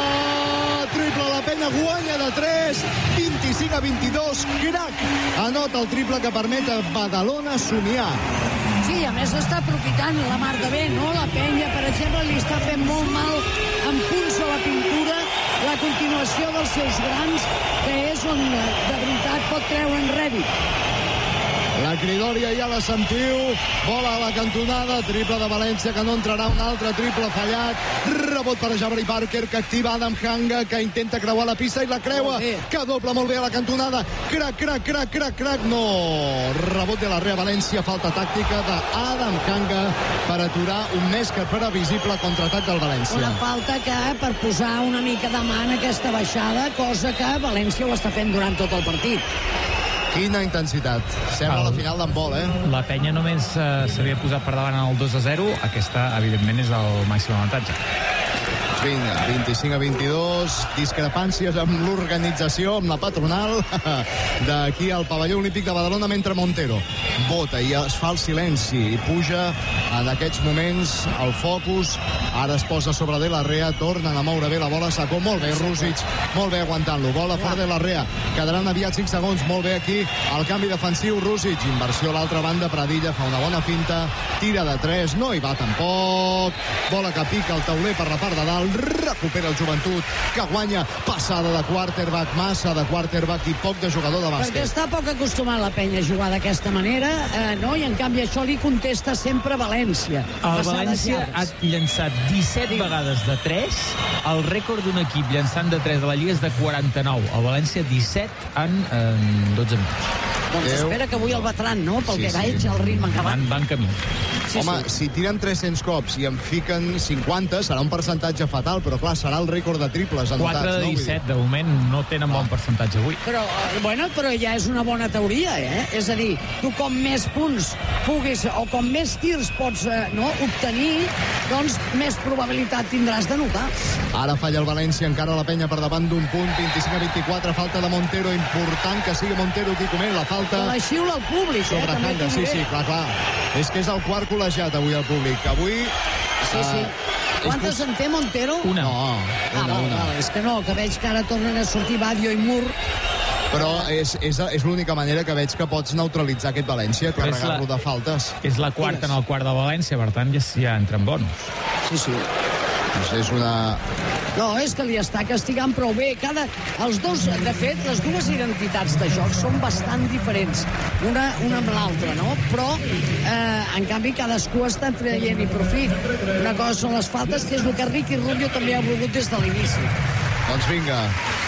triple de la Penya, guanya de tres, vint-i-cinc a vint-i-dos, crac, anota el triple que permet a Badalona somiar. Sí, a més està aprofitant la mar de bé, no? La Penya, per exemple, li està fent molt mal amb punts a la pintura la continuació dels seus grans, que és on de veritat pot treure en rèdit. La cridòria ja la sentiu, bola a la cantonada, triple de València que no entrarà, un altre triple fallat, rebot per Jabari Parker que activa Adam Hanga que intenta creuar la pista i la creua, que dobla molt bé a la cantonada, crac, crac, crac, crac, crac, no, rebot de la Rea València, falta tàctica d'Adam Hanga per aturar un més que previsible contraatac del València. Una falta que per posar una mica de mà en aquesta baixada, cosa que València ho està fent durant tot el partit. Quina intensitat. Sembla el... la final d'handbol, eh? La Penya només eh, s'havia posat per davant el dos a zero. Aquesta, evidentment, és el màxim avantatge. Vinga, vint-i-cinc a vint-i-dos, discrepàncies amb l'organització, amb la patronal, d'aquí al pavelló olímpic de Badalona, mentre Montero vota i es fa el silenci i puja en aquests moments el focus. Ara es posa sobre De La Rea, tornen a moure bé la bola, Sacó, molt bé, Rússic, molt bé aguantant-lo, bola fora De La Rea, quedaran aviat cinc segons, molt bé aquí, el canvi defensiu, Rússic, inversió a l'altra banda, Pradilla fa una bona finta, tira de tres, no hi va tampoc, bola que pica el tauler per la part de dalt, recupera el Joventut, que guanya, passada de quarterback, massa de quarterback i poc de jugador de bàsquet. Perquè està poc acostumat la penya a jugar d'aquesta manera, eh, no? I en canvi això li contesta sempre València. El València ha llançat disset vegades de tres, el rècord d'un equip llançant de tres a la Lliga és de quaranta-nou. El València disset en, en dotze minuts. Doncs espera que avui el batran, no? Pel Sí, que sí. veig, el ritme que va. Van, van camí. Sí, Home, sí. si tiren tres-cents cops i en fiquen cinquanta, serà un percentatge fatal, però clar, serà el rècord de triples anotats. quatre de no? Vull dir- disset, de moment, no tenen bon percentatge avui. Però, eh, bueno, però ja és una bona teoria, eh? És a dir, tu com més punts puguis, o com més tirs pots eh, no, obtenir, doncs més probabilitat tindràs de notar. Ara falla el València, encara la penya per davant d'un punt, vint-i-cinc a vint-i-quatre, falta de Montero, important que sigui Montero qui comet la falta. Que la xiula el públic, eh? Sobre També Hanga, t'ho sí, diré. sí, clar, clar. És que és el quart col·legiat avui al públic. Avui... Sí, sí. Quantes en té Montero? Una. No, Ah, una, val, una. val, és que no, que veig que ara tornen a sortir Badio i Mur. Però és, és, és l'única manera que veig que pots neutralitzar aquest València, Però és la- carregar-lo de faltes. És la quarta en el quart de València, per tant ja, ja entren bons. Sí, sí. Doncs és una... No, és que li està castigant prou bé. Cada... Els dos, de fet, les dues identitats de joc són bastant diferents, una, una amb l'altra, no? Però, eh, en canvi, cadascú està traient i profit. Una cosa són les faltes, que és el que Ricky Rubio també ha volgut des de l'inici. Doncs vinga,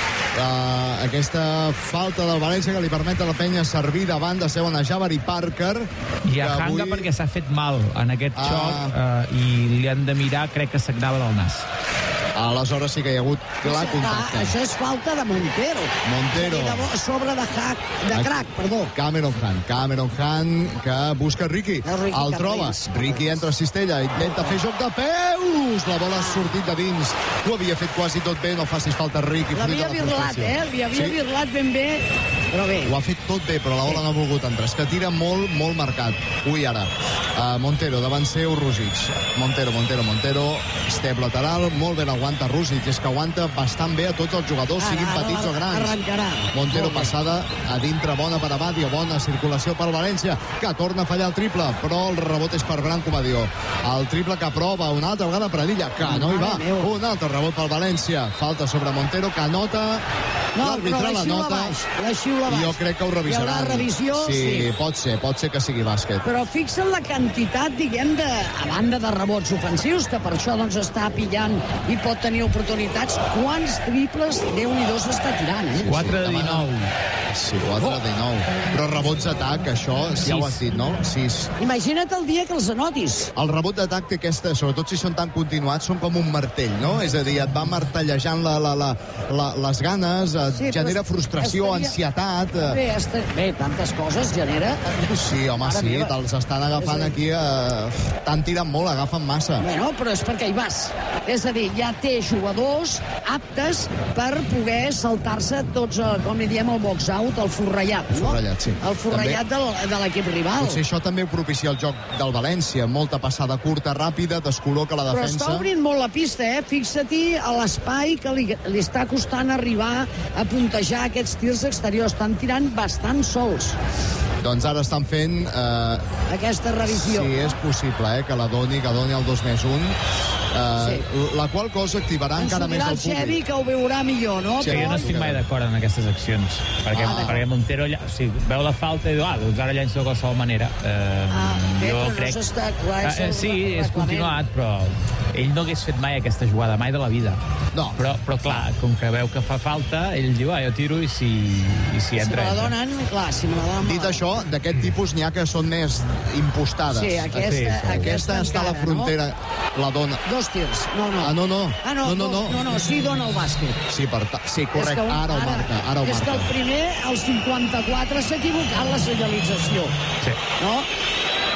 uh, aquesta falta del València que li permet a la penya servir davant de segona Jabari Parker. I a que Hanga avui- perquè s'ha fet mal en aquest Ah. xoc eh, i li han de mirar, crec que s'agnava del nas. Aleshores sí que hi ha hagut clar Ah, contacte. això és falta de Montero. Montero. I de bo- a sobre de, hack, de crack, perdó. Cameron Hunt, Cameron Hunt que busca Ricky, Ricky el troba, Carrils. Ricky entra a cistella, intenta fer joc de peus, la bola ha sortit de dins, ho havia fet quasi tot bé, no facis falta Ricky, fruit de L'havia la virlat, frustració. eh? Li havia Sí, virlat ben bé, però bé. ho ha fet tot bé, però la bola no ha volgut entrar. És que tira molt, molt marcat. Ui, ara. Uh, Montero, davant seu, Rússic. Montero, Montero, Montero. Step lateral, molt bé l'aguanta Rússic. És que aguanta bastant bé a tots els jugadors, Ara, siguin ara petits o grans. arrencarà. Montero Molt bé. passada a dintre, bona per Abadio, bona circulació per València, que torna a fallar el triple, però el rebot és per Branco Badió. El triple que prova una altra vegada Pradilla, que no hi va. Mare meva. Un altre rebot pel València. Falta sobre Montero, que anota. No, L'àrbitre però la la xiula nota. baix, la xiula baix. Jo crec que ho revisaran. Hi haurà revisió, sí. sí. pot ser, pot ser que sigui bàsquet. Però fixa't la quantitat, diguem, de, a banda de rebots ofensius, que per això doncs, està pillant i pot tenir oportunitats. Quants triples, Déu-n'hi-do, s'està tirant, eh? quatre de dinou. Sí, quatre de dinou. Però rebots d'atac, això, ja ho has dit, no? sis. Imagina't el dia que els anotis. El rebot d'atac té aquesta, sobretot si són tan continuats, són com un martell, no? És a dir, et va martellejant la, la, la, la, les ganes, et Sí, però genera frustració, estaria- ansietat... eh. Bé, esta... Bé, tantes coses genera. Sí, home, Mare sí, meva. te'ls estan agafant És a dir- aquí, eh, t'han tirat molt, agafen massa. Bueno, però és perquè hi vas. És a dir, ja té jugadors aptes per poder saltar-se tots, eh, com li diem, el box-out, el forrellat, no? Forrellat, sí. El forrellat del, de l'equip rival. Potser això també ho propicia el joc del València. Molta passada curta, ràpida, descol·loca la Però defensa. està obrint molt la pista, eh? Fixa-t'hi a l'espai que li, li està costant arribar a puntejar aquests tirs exteriors. Estan tirant bastant sols. Doncs ara estan fent... Eh, Aquesta revisió. Si és possible, eh, que la doni, que doni el dos més un. Eh, Sí. La qual cosa activarà Ens ho encara més dirà el el Xevi, públic. que ho veurà millor, no? Sí, jo no estic mai d'acord en aquestes accions, perquè, Ah. perquè Montero lla- o sigui, veu la falta i diu, ah, doncs ara llenço de qualsevol manera. Eh, Ah, bé, jo però no crec... s'està... Clar, és Ah, eh, el sí, és reglament. continuat, però ell no hagués fet mai aquesta jugada, mai de la vida. No. Però, però clar, com que veu que fa falta, ell diu, ah, jo tiro i si, i si Si me entra, la entra. donen, clar, si me la donen... me Dit la- això, d'aquest tipus n'hi ha que són més impostades. Sí, aquesta, Sí, sí. aquesta, Aquesta està a la encara, frontera, la dona. No? Dos tirs, no, no. Ah, no, no. Ah, no, no, no, no. no, no, sí, dona el bàsquet. Sí, per ta... sí, És correcte, que un- ara ho marca, ara ho És que marca. el primer, el cinquanta-quatre, s'ha equivocat la senyalització. Sí. No?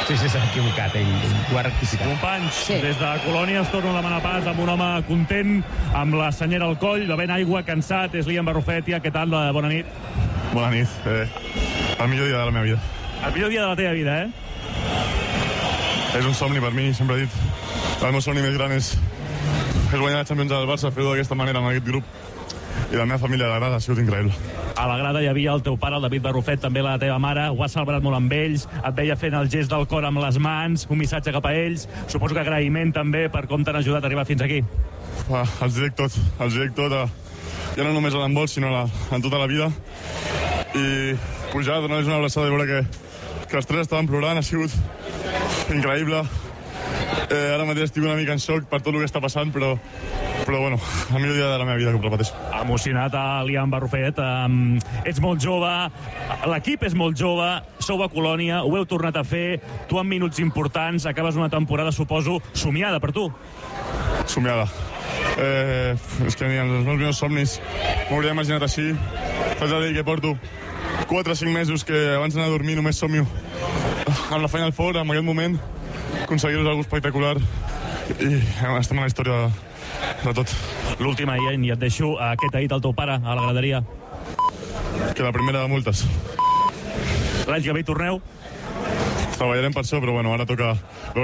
Sí, sí, s'ha equivocat, ell, ell ho ha rectificat. Companys, sí. Des de Colònia es torna a demanar pas amb un home content, amb la senyera al coll, bevent aigua, cansat, és Liam Barrufet. Què tal? Bona nit. Bona nit. Eh, el millor dia de la meva vida. El millor dia de la teva vida, eh? És un somni per mi, sempre he dit. El meu somni més gran és, és guanyar la Champions del Barça, fer-ho d'aquesta manera amb aquest grup. I la meva família, la grada, ha sigut increïble. A la grada hi havia el teu pare, el David Barrufet, també la teva mare, ho has celebrat molt amb ells, et veia fent el gest del cor amb les mans, un missatge cap a ells, suposo que agraïment també per com t'han ajudat a arribar fins aquí. Ah, els dic tot, els dic tot, a, ja no només a l'handbol, sinó a la, en tota la vida. I pujar, donar-los una abraçada i veure que, que els tres estaven plorant, ha sigut increïble. Eh, ara mateix estic una mica en xoc per tot el que està passant, però, però bueno, el millor dia de la meva vida, que ho repeteixo. Emocionat a Liam Barrufet, um, ets molt jove, l'equip és molt jove, sou a Colònia, ho heu tornat a fer, tu amb minuts importants, acabes una temporada, suposo, somiada per tu. Somiada. Eh, és que ni en els meus primers somnis m'ho hauria imaginat així. T'haig de dir que porto quatre o cinc mesos que abans d'anar a dormir només somio amb la Final Four, en aquest moment, aconseguir-ho és algo espectacular i estem a la història de, de tot. L'última, i et deixo, què t'ha dit el teu pare a la graderia? Que la primera de multes. L'any que ve hi torneu? Treballarem per això, però bueno, ara toca